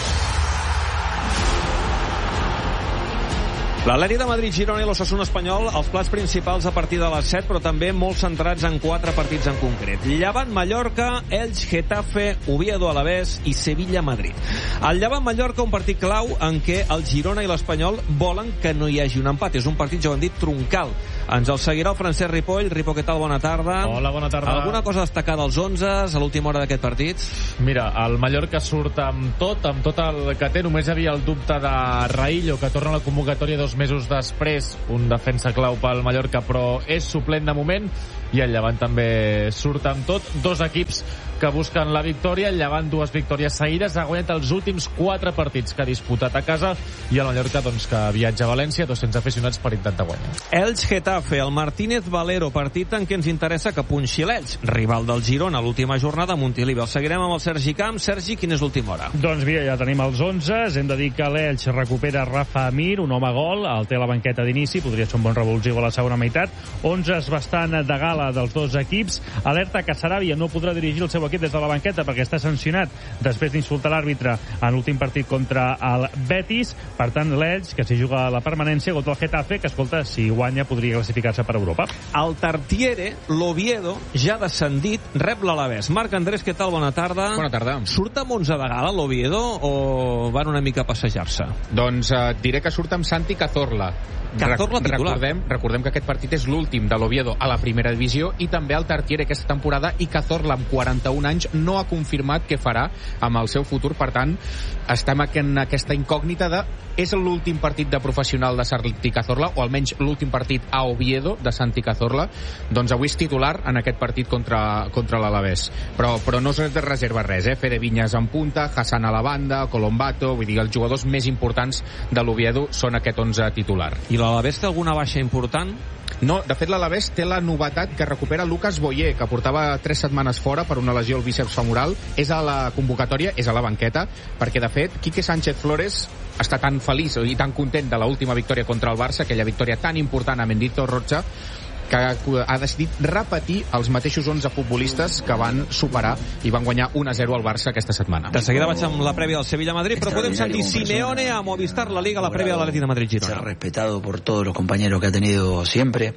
L'Atlètic de Madrid, Girona i l'Osasuna Espanyol, els plats principals a partir de les set, però també molt centrats en quatre partits en concret. Llevant Mallorca, Elx, Getafe, Oviedo Alavés i Sevilla Madrid. El Llevant Mallorca, un partit clau en què el Girona i l'Espanyol volen que no hi hagi un empat. És un partit, ja ho hem dit, troncal. Ens el seguirà el Francesc Ripoll. Ripo, què tal? Bona tarda. Hola, bona tarda. Alguna cosa destacada als onze a l'última hora d'aquest partit? Mira, el Mallorca surt amb tot, amb tot el que té. Només hi havia el dubte de Raillo, que torna a la convocatòria dos mesos després, un defensa clau pel Mallorca, però és suplent de moment, i el Llevant també surt amb tot. Dos equips que busquen la victòria. El Llevant, dues victòries seguides, ha guanyat els últims quatre partits que ha disputat a casa, i el Mallorca, doncs, que viatja a València, dos-cents aficionats per intentar guanyar. Elx Getafe, el Martínez Valero, partit en què ens interessa que punxi l'Elx, rival del Girona, l'última jornada a Montilivi. El seguirem amb el Sergi Camp. Sergi, quina és l'última hora? Doncs mira, ja tenim els onze. Hem de dir que l'Elx recupera Rafa Mir, un home gol, el té a la banqueta d'inici, podria ser un bon revulsiu a la segona meitat. onze és bastant de gala dels dos equips. Alerta que Sarabia no podrà dirigir el seu equip des de la banqueta perquè està sancionat després d'insultar l'àrbitre en l'últim partit contra el Betis. Per tant, l'Elx, que s'hi juga la permanència contra el Getafe, que, escolta, si guanya podria classificar-se per Europa. El Tartiere, l'Oviedo, ja descendit, rep l'Alavés. Marc Andrés, què tal? Bona tarda. Bona tarda. Surt amb onze de gala l'Oviedo o van una mica a passejar-se? Doncs eh, diré que surt amb Santi Cazorla. Cazorla titular. Recordem, recordem que aquest partit és l'últim de l'Oviedo a la primera divisió, i també el Tartiere aquesta temporada, i Cazorla, amb quaranta-un anys, no ha confirmat què farà amb el seu futur. Per tant, estem en aquesta incògnita de és l'últim partit de professional de Santi Cazorla, o almenys l'últim partit a Oviedo de Santi Cazorla. Doncs avui és titular en aquest partit contra, contra l'Alavés, però, però no es reserva res, eh? Fede Viñas en punta, Hassan a la banda, Colombato, vull dir, els jugadors més importants de l'Oviedo són aquest onze titular. I l'Alavés té alguna baixa important? No, de fet l'Alavés té la novetat que recupera Lucas Boyer, que portava tres setmanes fora per una lesió al bíceps femoral. És a la convocatòria, és a la banqueta, perquè de fet Quique Sánchez Flores està tan feliç i tan content de l'última victòria contra el Barça, aquella victòria tan important a Mendito Rocha, que ha decidit repetir els mateixos onze futbolistes que van superar i van guanyar un a zero al Barça aquesta setmana. De seguida vaig amb la prèvia del Sevilla-Madrid, però podem sentir Simeone a Movistar, la Liga, la prèvia de l'Atlètic de Madrid-Girona. Ser respetado por todos los compañeros que ha tenido siempre.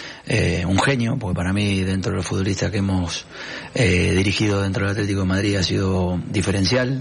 Eh, un genio, porque para mí, dentro de los futbolistas que hemos eh, dirigido dentro del Atlético de Madrid, ha sido diferencial.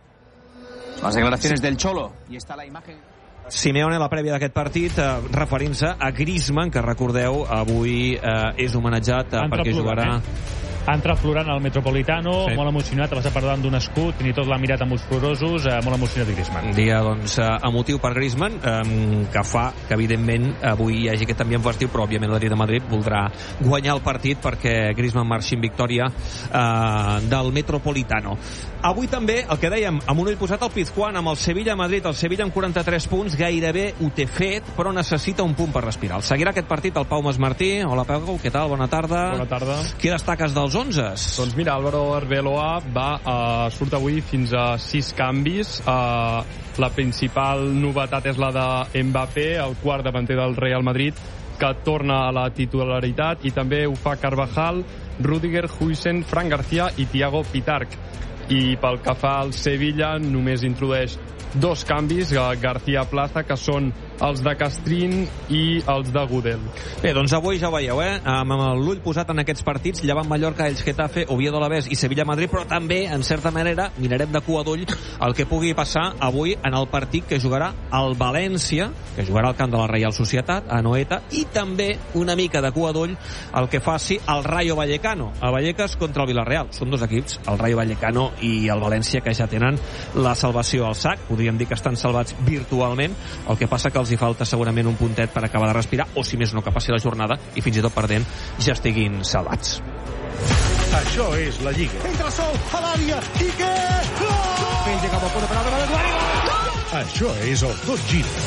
Las declaraciones del Cholo. Y está la imagen... Simeone, la prèvia d'aquest partit, eh, referint-se a Griezmann, que recordeu, avui eh, és homenatjat eh, perquè jugarà... Eh? Ha entrat plorant al Metropolitano, sí. Molt emocionat, va estar parlant d'un escut, fins i tot l'ha mirat amb ulls plorosos, eh, molt emocionat Griezmann. Dia, doncs, eh, emotiu per Griezmann, eh, que fa que, evidentment, avui hi hagi aquest ambient festiu, però, òbviament, l'Atlètic de Madrid voldrà guanyar el partit perquè Griezmann marxi en victòria eh, del Metropolitano. Avui també, el que dèiem, amb un ull posat al Pizjuán, amb el Sevilla-Madrid, el Sevilla amb quaranta-tres punts, gairebé ho té fet, però necessita un punt per respirar. El seguirà aquest partit el Pau Masmartí. Hola, Pau, què tal? Bona tarda. Bona tarda. Qui destaques dels onzes? Doncs mira, Álvaro Arbeloa va, uh, surt avui fins a sis canvis. Uh, la principal novetat és la de Mbappé, el quart davanter del Real Madrid, que torna a la titularitat, i també ho fa Carvajal, Rüdiger, Huijsen, Fran García i Thiago Pitarch. I pel que fa al Sevilla, només introdueix dos canvis, García Plaza, que són els de Castrín i els de Gudel. Bé, doncs avui ja ho veieu, eh? Amb l'ull posat en aquests partits, Llevant Mallorca, Elx Getafe, Oviedo Alavés i Sevilla-Madrid, però també, en certa manera, mirarem de cua d'ull el que pugui passar avui en el partit que jugarà el València, que jugarà al camp de la Reial Societat, a Anoeta, i també una mica de cua d'ull el que faci el Rayo Vallecano, a Vallecas contra el Villarreal. Són dos equips, el Rayo Vallecano i el València, que ja tenen la salvació al sac, podríem dir que estan salvats virtualment, el que passa que els hi falta segurament un puntet per acabar de respirar, o si més no, que passi la jornada i fins i tot perdent ja estiguin salvats. Això és la Lliga. Entra sol a l'àrea. Quique! Ell llega a punt de penal de Manuel. Això és el Tot Gira.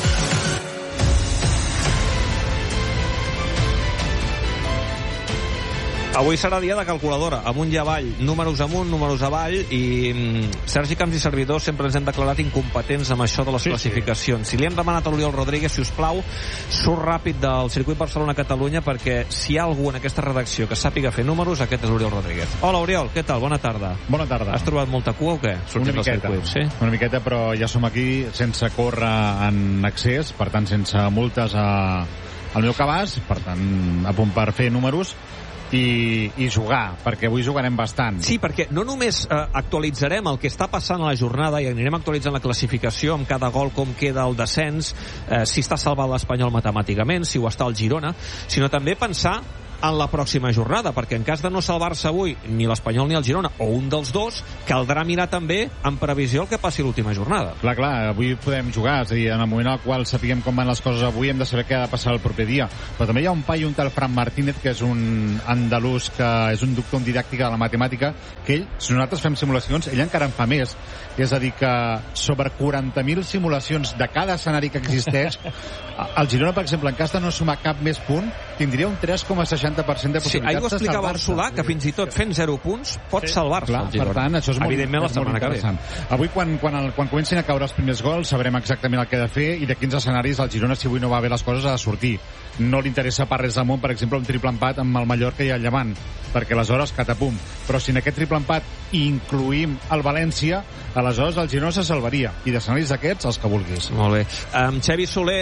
Avui serà dia de calculadora, amunt i avall, números amunt, números avall, i mm, Sergi Camps i servidors sempre ens hem declarat incompetents amb això de les sí, classificacions. Sí. Si li hem demanat a l'Oriol Rodríguez, si us plau, surt ràpid del circuit Barcelona-Catalunya, perquè si hi ha algú en aquesta redacció que sàpiga fer números, aquest és l'Oriol Rodríguez. Hola, Oriol, què tal? Bona tarda. Bona tarda. Has trobat molta cua o què? Una miqueta, sí? una miqueta, però ja som aquí sense córrer en excés, per tant, sense multes a, al meu cabàs, per tant, a punt per fer números, I, i jugar, perquè avui jugarem bastant. Sí, perquè no només eh, actualitzarem el que està passant a la jornada i anirem actualitzant la classificació amb cada gol, com queda el descens, eh, si està salvat l'Espanyol matemàticament, si ho està el Girona, sinó també pensar en la pròxima jornada, perquè en cas de no salvar-se avui ni l'Espanyol ni el Girona, o un dels dos, caldrà mirar també en previsió el que passi l'última jornada. Clar, clar, avui podem jugar, és a dir, en el moment al qual sapiguem com van les coses avui hem de saber què ha de passar el proper dia. Però també hi ha un paio, un tal Fran Martínez, que és un andalús, que és un doctor en didàctica de la matemàtica, que ell, si nosaltres fem simulacions, ell encara en fa més. És a dir, que sobre quaranta mil simulacions de cada escenari que existeix, el Girona, per exemple, en cas de no sumar cap més punt, tindria un tres coma seixanta per cent de possibilitats sí, de salvar-se. Sí, ahir ho explicava el Solà, que fins i tot fent zero punts pot sí. salvar-se el Girona. Per tant, això és molt, evidentment, és molt interessant. Avui, quan, quan, el, quan comencin a caure els primers gols, sabrem exactament el que ha de fer i de quins escenaris el Girona, si avui no va bé les coses, ha de sortir. No li interessa per res del món, per exemple, un triple empat amb el Mallorca i el Llevant, perquè aleshores catapum. Però si en aquest triple empat incluïm el València, aleshores el Girona se salvaria. I d'escenaris d'aquests, els que vulguis. Molt bé. Um, Xavi Soler,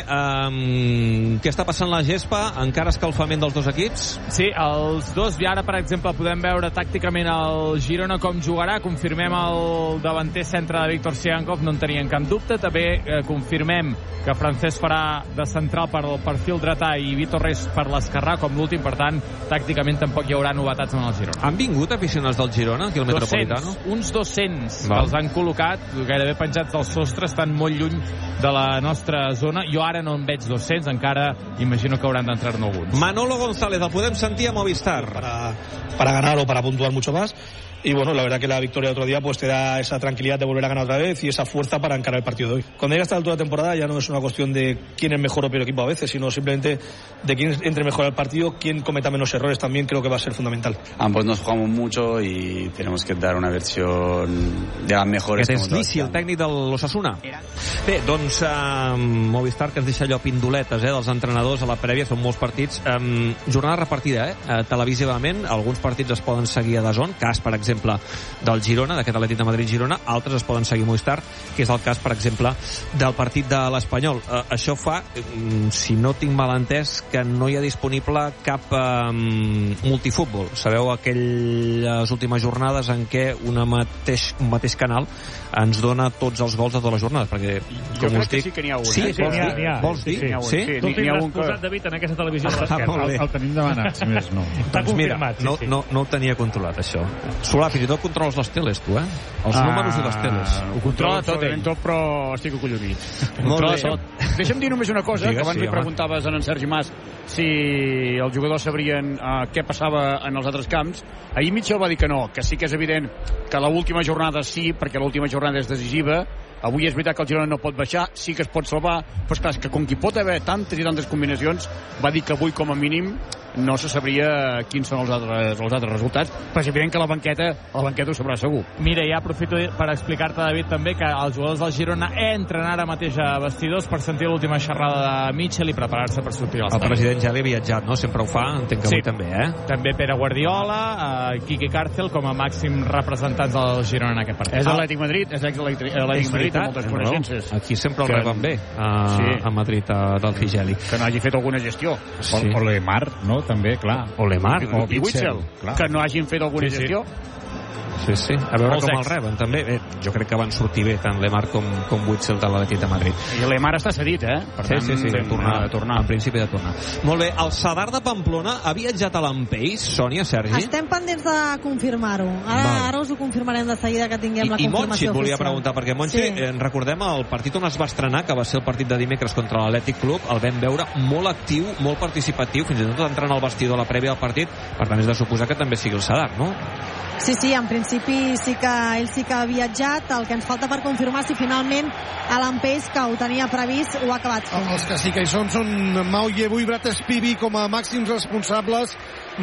um, què està passant a la gespa? Encara escalfament dels dos equips? Sí, els dos. I ara, per exemple, podem veure tàcticament el Girona com jugarà. Confirmem el davanter centre de Víctor Sigankov, no en tenien cap dubte. També eh, confirmem que Francesc farà de central per el perfil dretà i Vitor Reis per l'esquerrà, com l'últim. Per tant, tàcticament tampoc hi haurà novetats en el Girona. Han vingut aficionats del Girona aquí al Metropolitano? Uns dos-cents. Els han col·locat gairebé penjats del sostre, estan molt lluny de la nostra zona. Jo ara no en veig dos-cents, encara imagino que hauran d'entrar-ne alguns. Manolo González, el podem sentir a Movistar. Para, para ganar o para puntuar mucho más. Y bueno, la verdad que la victoria del otro día pues te da esa tranquilidad de volver a ganar otra vez y esa fuerza para encarar el partido de hoy. Cuando llega a esta altura de temporada ya no es una cuestión de quién es mejor o peor equipo a veces, sino simplemente de quién entre mejor al partido, quién cometa menos errores también creo que va a ser fundamental. Ambos nos jugamos mucho y tenemos que dar una versión de las mejores. Aquest és Lisi, el tècnic de l'Osasuna. Bé, doncs uh, Movistar, que ens deixa allò pindoletes eh, dels entrenadors a la prèvia, són molts partits. Um, jornada repartida, eh? Uh, televisivament, alguns partits es poden seguir a D A Z N, cas, per exemple, del Girona, d'aquest Atlètic de Madrid-Girona, altres es poden seguir a Movistar, que és el cas, per exemple, del partit de l'Espanyol. Uh, això fa, um, si no tinc mal entès, que no hi ha disponible cap um, multifútbol. Sabeu, aquelles últimes jornades en què una mateix, un mateix canal ens dona tots els gols de totes les jornades, perquè, com jo us dic... que sí que n'hi ha un. Sí, eh? sí, vols, ha, dir? ha, vols dir? Sí, sí, sí, sí, tu tindràs posat, David, en aquesta televisió de l'esquerra. El, el tenim demanat, si més no. Està doncs mira, confirmat, sí, no, sí. no, no ho tenia controlat, això. Solà, fins i tot controles les teles, tu, eh? Els ah, números i les teles. Ho controla tot, ell. tot, però estic acollonit. Molt bé. Tot. Deixa'm dir només una cosa, Digues, que abans sí, li preguntaves a en Sergi Mas si els jugadors sabrien uh, què passava en els altres camps. Ahir Mitchell va dir que no, que sí que és evident que l'última jornada sí, perquè l'última jornada és decisiva. Avui és veritat que el Girona no pot baixar, sí que es pot salvar, però és clar, és que com que hi pot haver tantes i tantes combinacions, va dir que avui com a mínim no se sabria quins són els altres, els altres resultats, però és evident que la banqueta, la banqueta ho sabrà segur. Mira, ja aprofito per explicar-te, David, també que els jugadors del Girona entren ara mateix a vestidors per sentir l'última xerrada de Mitchell i preparar-se per sortir al El president ja havia viatjat, no? Sempre ho fa, entenc que sí. avui també, eh? També Pere Guardiola, uh, Quique Cárcel com a màxim representants del Girona en aquest partit. És l'Atlètic Madrid, és l'ex-Atlètic Madrid, amb moltes coneixences. Aquí sempre el que... reben bé, a, sí. a Madrid, a, del Figeli. Que no hagi fet alguna gestió. Sí. O Lemar, no? També, clar. O Lemar. O Witzel, que no hagin fet alguna sí, gestió. Sí, sí. A veure Molts com ex. el reben, també. Bé, jo crec que van sortir bé tant Lemar com, com Witzel de l'Atlètic de Madrid. I Lemar està cedit, eh? Per sí, tant, sí, sí, de tornar, de tornar. En principi de tornar. Molt bé, el Sadar de Pamplona ha viatjat a l'Empeix, Sònia, Sergi? Estem pendents de confirmar-ho. Ara, ara us ho confirmarem de seguida que tinguem I, la confirmació oficial. I Montxi et volia preguntar, perquè Montxi, sí. eh, recordem el partit on es va estrenar, que va ser el partit de dimecres contra l'Atlètic Club, el vam veure molt actiu, molt participatiu, fins i tot entrant al vestidor a la prèvia del partit, per tant és de suposar que també sigui el Sadar, no? Sí, sí, en principi sí que ell sí que ha viatjat. El que ens falta per confirmar si finalment Alan Pace, que ho tenia previst, ho ha acabat fent. Els que sí que hi són són Mau Yebu i Brad Spivey com a màxims responsables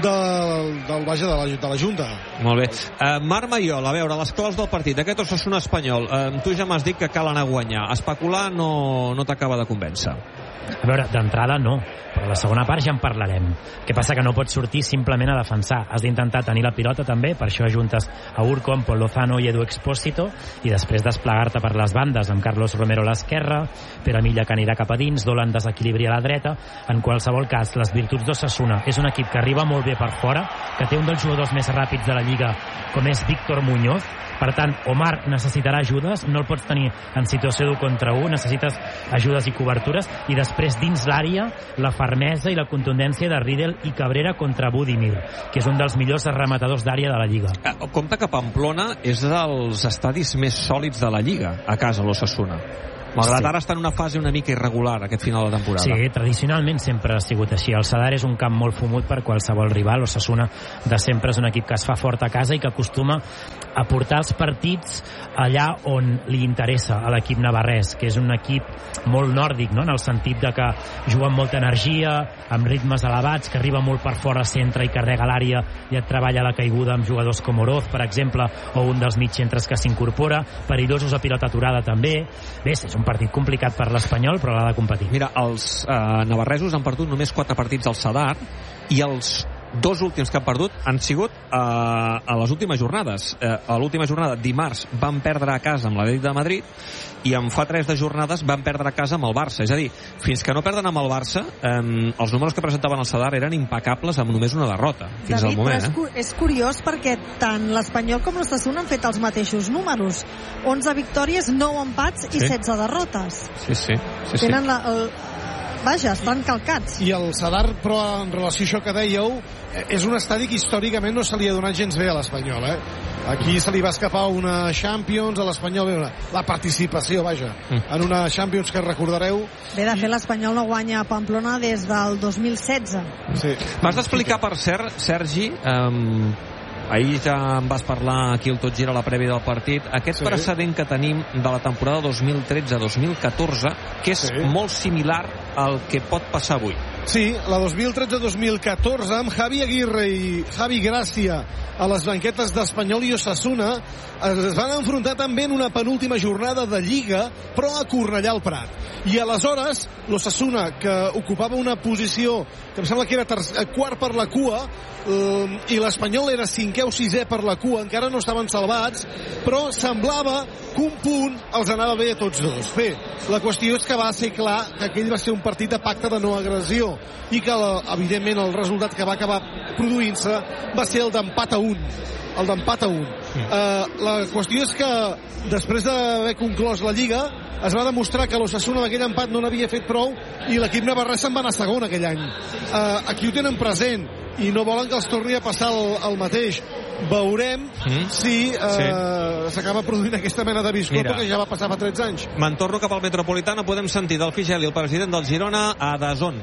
del, del vaja, de la, de la Junta. Molt bé. Uh, Marc Maiol, a veure, les claus del partit. Aquest Osasuna espanyol. Uh, tu ja m'has dit que cal anar a guanyar. Especular no, no t'acaba de convèncer. A veure, d'entrada no, però la segona part ja en parlarem. Què passa? Que no pots sortir simplement a defensar. Has d'intentar tenir la pilota també, per això ajuntes a Urco amb Pol Lozano i Edu Expósito, i després desplegar-te per les bandes amb Carlos Romero a l'esquerra, Pere Milla que anirà cap a dins, Dolan desequilibri a la dreta. En qualsevol cas, les virtuts d'Osasuna és un equip que arriba molt bé per fora, que té un dels jugadors més ràpids de la Lliga, com és Víctor Muñoz. Per tant, Omar necessitarà ajudes, no el pots tenir en situació d'un contra un, necessites ajudes i cobertures, i després dins l'àrea la fermesa i la contundència de Riedel i Cabrera contra Budimir, que és un dels millors rematadors d'àrea de la Lliga. Eh, compte que Pamplona és dels estadis més sòlids de la Lliga, a casa l'Osasuna. Malgrat sí. Ara està en una fase una mica irregular aquest final de temporada. Sí, tradicionalment sempre ha sigut així. El Sadar és un camp molt fumut per qualsevol rival. Osasuna de sempre és un equip que es fa fort a casa i que acostuma a portar els partits allà on li interessa a l'equip navarrès, que és un equip molt nòrdic, no? En el sentit de que juga amb molta energia, amb ritmes elevats, que arriba molt per fora, centre i carrega l'àrea i et treballa la caiguda amb jugadors com Oroz, per exemple, o un dels mitjcentres que s'incorpora, perillosos a pilota aturada també. Bé, és un partit complicat per l'Espanyol, però l'ha de competir. Mira, els eh, navarresos han perdut només quatre partits al Sadar i els dos últims que han perdut han sigut eh, a les últimes jornades. Eh, a l'última jornada, dimarts, van perdre a casa amb l'Atlètic de Madrid i en fa tres de jornades van perdre a casa amb el Barça. És a dir, fins que no perden amb el Barça, eh, els números que presentaven al Sadar eren impecables amb només una derrota, fins David, al moment. És, cu és curiós perquè tant l'Espanyol com l'Osasuna han fet els mateixos números. onze victòries, nou empats i sí. setze derrotes. Sí, sí. sí, sí. Tenen la, el, vaja, estan calcats. I el Sadar, però en relació a això que dèieu, és un estadi que històricament no se li ha donat gens bé a l'Espanyol, eh? Aquí se li va escapar una Champions, a l'Espanyol la participació, vaja, mm. en una Champions que recordareu. Bé, de fet, l'Espanyol no guanya a Pamplona des del dos mil setze. Sí. M'has d'explicar, per cert, Sergi, um, ahir ja em vas parlar aquí al Tot Gira a la prèvia del partit, aquest sí. precedent que tenim de la temporada dos mil tretze dos mil catorze, que és sí. molt similar al que pot passar avui. Sí, la dos mil tretze dos mil catorze, amb Javi Aguirre i Javi Gràcia a les banquetes d'Espanyol i Osasuna, es van enfrontar també en una penúltima jornada de Lliga, però a Cornellà al Prat. I aleshores, l'Osasuna, que ocupava una posició que em sembla que era tercer, quart per la cua, eh, i l'Espanyol era cinquè o sisè per la cua, encara no estaven salvats, però semblava que un punt els anava bé a tots dos. Bé, la qüestió és que va ser clar que aquell va ser un partit de pacte de no agressió i que, la, evidentment, el resultat que va acabar produint-se va ser el d'empat a un. El d'empat a un. Sí. Uh, la qüestió és que, després d'haver conclòs la Lliga, es va demostrar que l'Osasuna amb aquell empat no n'havia fet prou i l'equip navarrès se'n va anar segon aquell any. Uh, aquí ho tenen present i no volen que els torni a passar el, el mateix. Veurem mm. si uh, s'acaba produint aquesta mena de biscoto que ja va passar fa tretze anys. Me'n torno cap al Metropolitano. Podem sentir del Figeli, el president del Girona, a Dazón.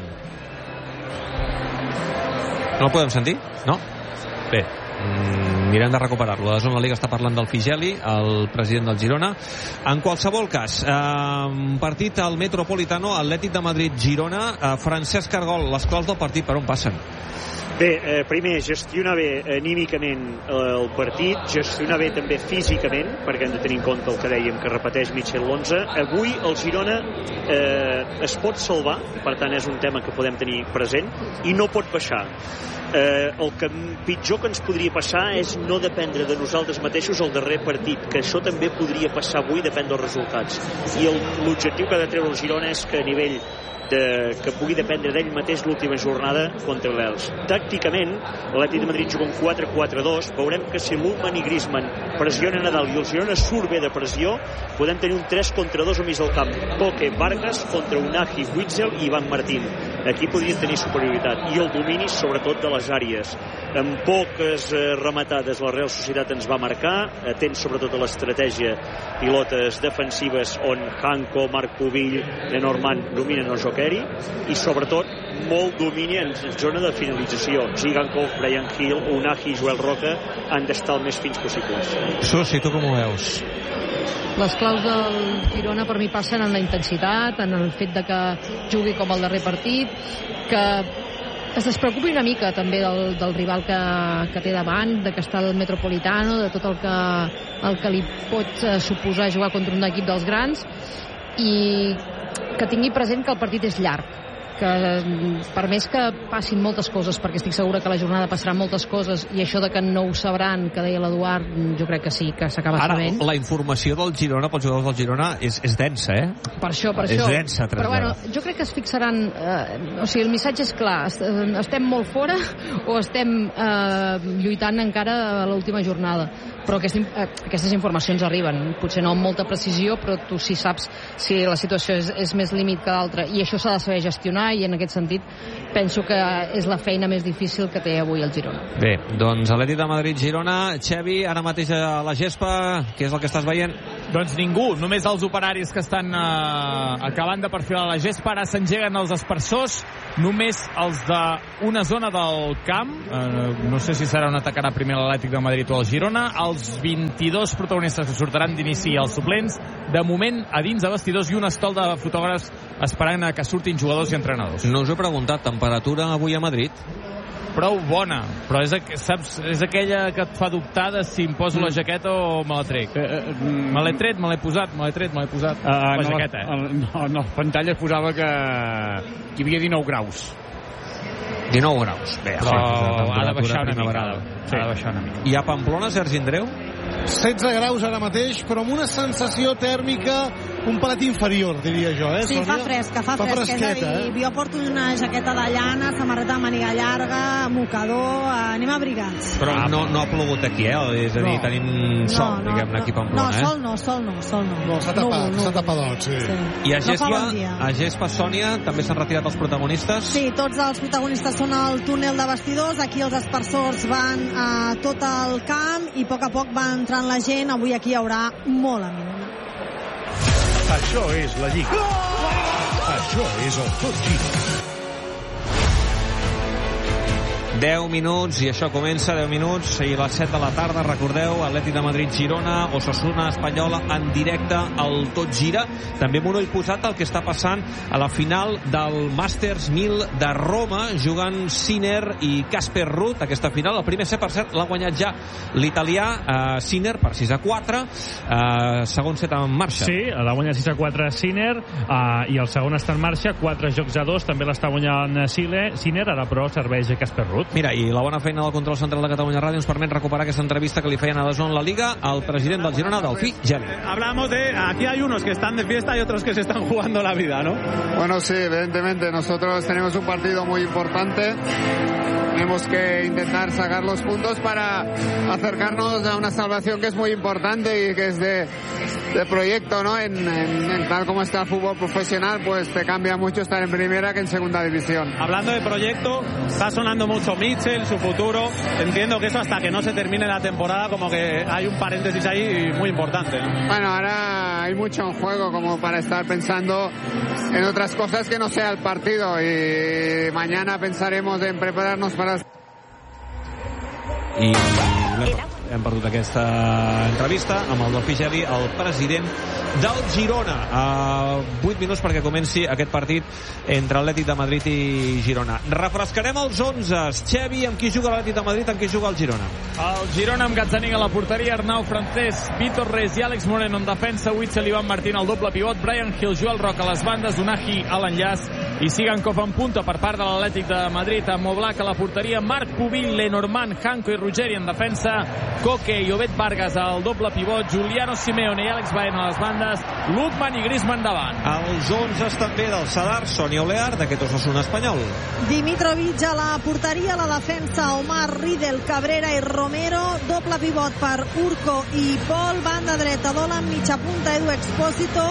No el podem sentir? No? Bé, mm, mirem de recuperar-lo. A Dazón la Liga està parlant del Figeli, el president del Girona. En qualsevol cas, eh, partit al Metropolitano, Atlètic de Madrid-Girona. eh, Francesc Argol, les claus del partit per on passen? Bé, eh, primer, gestionar bé anímicament eh, el partit, gestionar bé també físicament, perquè hem de tenir en compte el que dèiem, que repeteix Michel l'onze. Avui el Girona eh, es pot salvar, per tant és un tema que podem tenir present, i no pot baixar. Eh, el que pitjor que ens podria passar és no dependre de nosaltres mateixos el darrer partit, que això també podria passar avui, depèn dels resultats. I l'objectiu que ha de treure el Girona és que a nivell de, que pugui dependre d'ell mateix l'última jornada contra l'Elx. Tàcticament, l'Atlètic de Madrid juga un quatre quatre dos. Veurem que si Lukman i Griezmann pressionen a dalt i el Girona surt bé de pressió, podem tenir un tres contra dos al mig del camp. Coque, Vargas contra Unai, Witzel i Iván Martín. aquí podrien tenir superioritat, i el domini sobretot de les àrees. Amb poques eh, rematades la Real Societat ens va marcar, atents sobretot a l'estratègia, pilotes defensives on Hanko, Marc Pubill, Lenormand dominen el joc aeri, i sobretot molt domini en zona de finalització. Zigankov, Brian Hill, Unai, Joel Roca han d'estar el més fins possibles. Susi, tu com ho veus? Les claus del Girona per mi passen en la intensitat, en el fet de que jugui com el darrer partit, que es despreocupi una mica també del, del rival que, que té davant, de que està el Metropolitano, de tot el que, el que li pot suposar jugar contra un equip dels grans, i que tingui present que el partit és llarg, que per més que passin moltes coses, perquè estic segura que a la jornada passaran moltes coses, i això de que no ho sabran, que deia l'Eduard, jo crec que sí, que s'acaba sabent. Ara, la informació del Girona, pels jugadors del Girona, és, és densa, eh? Per això, per és això. És densa, però bueno, jo crec que es fixaran, eh, o sigui, el missatge és clar, estem molt fora o estem eh, lluitant encara a l'última jornada, però aquest, eh, aquestes informacions arriben, potser no amb molta precisió, però tu sí saps si la situació és, és més límit que d'altra, i això s'ha de saber gestionar, i en aquest sentit penso que és la feina més difícil que té avui el Girona. Bé, doncs Atlètic de Madrid-Girona. Xavi, ara mateix a la gespa, què és el que estàs veient? Doncs ningú, només els operaris que estan eh, acabant de perfilar la gespa. Ara s'engeguen els aspersors, només els d'una zona del camp, eh, no sé si serà on atacarà primer l'Atlètic de Madrid o el Girona. Els vint-i-dos protagonistes que sortiran d'inici, els suplents, de moment a dins de vestidors, i un estol de fotògrafs esperant a que surtin jugadors i entrenadors. No us he preguntat, temperatura avui a Madrid? Prou bona, però és, saps, és aquella que et fa dubtar de si em poso mm. la jaqueta o me la trec. Eh, eh, me l'he tret, me l'he posat, me l'he tret, me l'he posat. Uh, la no, jaqueta, eh? No, no, pantalla es posava que hi havia dinou graus. dinou graus. Bé, però ha de baixar una mica. Sí. Ha de baixar una mica. I a Pamplona, Sergi Andreu? setze graus ara mateix, però amb una sensació tèrmica un pelat inferior, diria jo, eh, Sí, Sònia? fa fresca, fa, fa fresca, és a dir, eh? jo porto una jaqueta de llana, samarreta de màniga llarga, mocador, anem abrigats. Però no, no ha plogut aquí, eh? És a dir, No. tenim sol, No, no, diguem-ne, aquí a Pamplona, No, eh? sol no, sol no, sol no. No, s'ha tapat, s'ha tapadot, sí. Sí. I a No fa Gespa, bon dia. a Gespa, Sònia, també s'han retirat els protagonistes? Sí, tots els protagonistes són al túnel de vestidors, aquí els aspersors van a tot el camp i a poc a poc va entrant la gent, avui aquí hi haurà molt ambient. Això és la Lliga. Això és el Tot Gira. deu minuts, i això comença, deu minuts, i les set de la tarda, recordeu, Atlètic de Madrid-Girona, Osasuna Espanyola en directe al Tot Gira, també amb un ull posat al que està passant a la final del Masters mil de Roma, jugant Sinner i Casper Ruud, aquesta final. El primer set, per cert, l'ha guanyat ja l'italià eh, Sinner per sis a quatre, eh, segon set en marxa. Sí, l'ha guanyat sis a quatre Sinner, eh, i el segon està en marxa, quatre jocs a dos, també l'està guanyant Sinner, ara però serveix a Casper Ruud. Mira, i la bona feina del control central de Catalunya Ràdio ens permet recuperar aquesta entrevista que li feien a la zona la Liga al president del Girona, Delfí Geli. Hablamos de, aquí hay unos que están de fiesta y otros que se están jugando la vida, ¿no? Bueno, sí, evidentemente nosotros tenemos un partido muy importante. Tenemos que intentar sacar los puntos para acercarnos a una salvación que es muy importante y que es de, de proyecto, ¿no? En, en, en tal como está el fútbol profesional, pues te cambia mucho estar en primera que en segunda división. Hablando de proyecto, está sonando mucho Mitchell, su futuro. Entiendo que eso hasta que no se termine la temporada, como que hay un paréntesis ahí muy importante, ¿no? Bueno, ahora hay mucho en juego como para estar pensando en otras cosas que no sea el partido, y mañana pensaremos en prepararnos para... I hem perdut aquesta entrevista amb el Delfí Geli, el president del Girona, a vuit minuts perquè comenci aquest partit entre Atlètic de Madrid i Girona. Refrescarem els onzes. Xavi, amb qui juga l'Atlètic de Madrid, amb qui juga el Girona? El Girona amb Gazzaniga a la porteria, Arnau Francés, Vítor Reis i Àlex Moreno en defensa, Witzel, Ivan Martín al doble pivot, Brian Hill, Joel Roca a les bandes, Unai a l'enllaç i Zigankov en punta per part de l'Atlètic de Madrid, amb Oblak a la porteria, Marc Pubill, Lenormand, Hanko i Ruggeri en defensa, Koke i Obed Vargas al doble pivot, Giuliano Simeone i Àlex Baena a les bandes, Lukman i Griezmann davant. Els onzes també del Sadar, Sonia Olear, d'aquest Osasuna espanyol. Dimitrovic a la porteria, a la defensa Omar, Riedel, Cabrera i Romero, doble pivot per Urco i Pol, banda dreta Dolan, mitja punta Edu Expósito,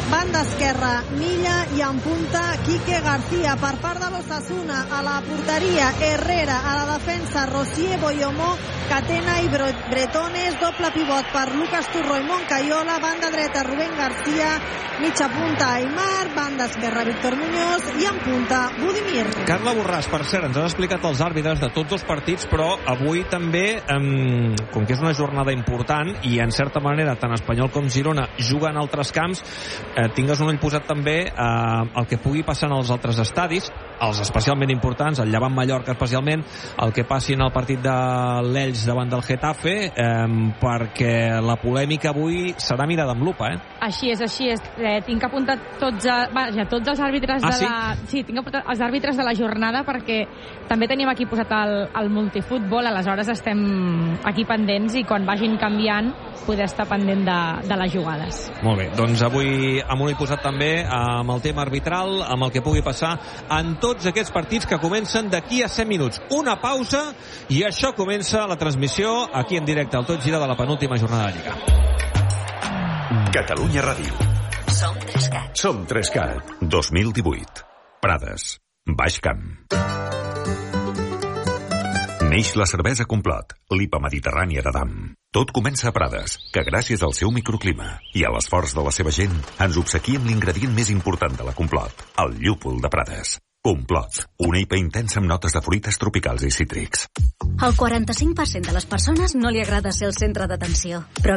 Banda esquerra, Milla, i en punta Quique García. Per part de l'Osasuna, a la porteria Herrera, a la defensa Rosier, Boyomó, Catena i Bretones. Doble pivot per Lucas Turro i Moncayola. Banda dreta Rubén García, mitja punta Aimar, banda esquerra Víctor Muñoz i en punta Budimir. Carla Borràs, per cert, ens han explicat els àrbitres de tots els partits, però avui també, eh, com que és una jornada important i en certa manera tant Espanyol com Girona juguen a altres camps, eh, tingues un ull posat també eh, el que pugui passar en els altres estadis, els especialment importants, el Llevant Mallorca especialment, el que passi en el partit de l'Elx davant del Getafe, eh, perquè la polèmica avui serà mirada amb lupa, eh? Així és, així és. Eh, tinc apuntat tots, a, vaja, tots els àrbitres ah, de sí? la... Sí, tinc apuntat els àrbitres de la jornada perquè també tenim aquí posat el, el multifutbol, aleshores estem aquí pendents i quan vagin canviant poder estar pendent de, de les jugades. Molt bé, doncs avui amb un hi posat també amb el tema arbitral, amb el que pugui passar en tots aquests partits que comencen d'aquí a cent minuts. Una pausa i això comença la transmissió aquí en directe al Tot Gira de la penúltima jornada de Lliga. Catalunya Ràdio. Som Trescat. Som Trescat. dos mil divuit. Prades. Baix Camp. Neix la cervesa Complot, l'I P A mediterrània d'Adam. Tot comença a Prades, que gràcies al seu microclima i a l'esforç de la seva gent ens obsequia amb l'ingredient més important de la Complot, el llúpol de Prades. Complot, una I P A intensa amb notes de fruites tropicals i cítrics. El quaranta-cinc per cent de les persones no li agrada ser el centre d'atenció, però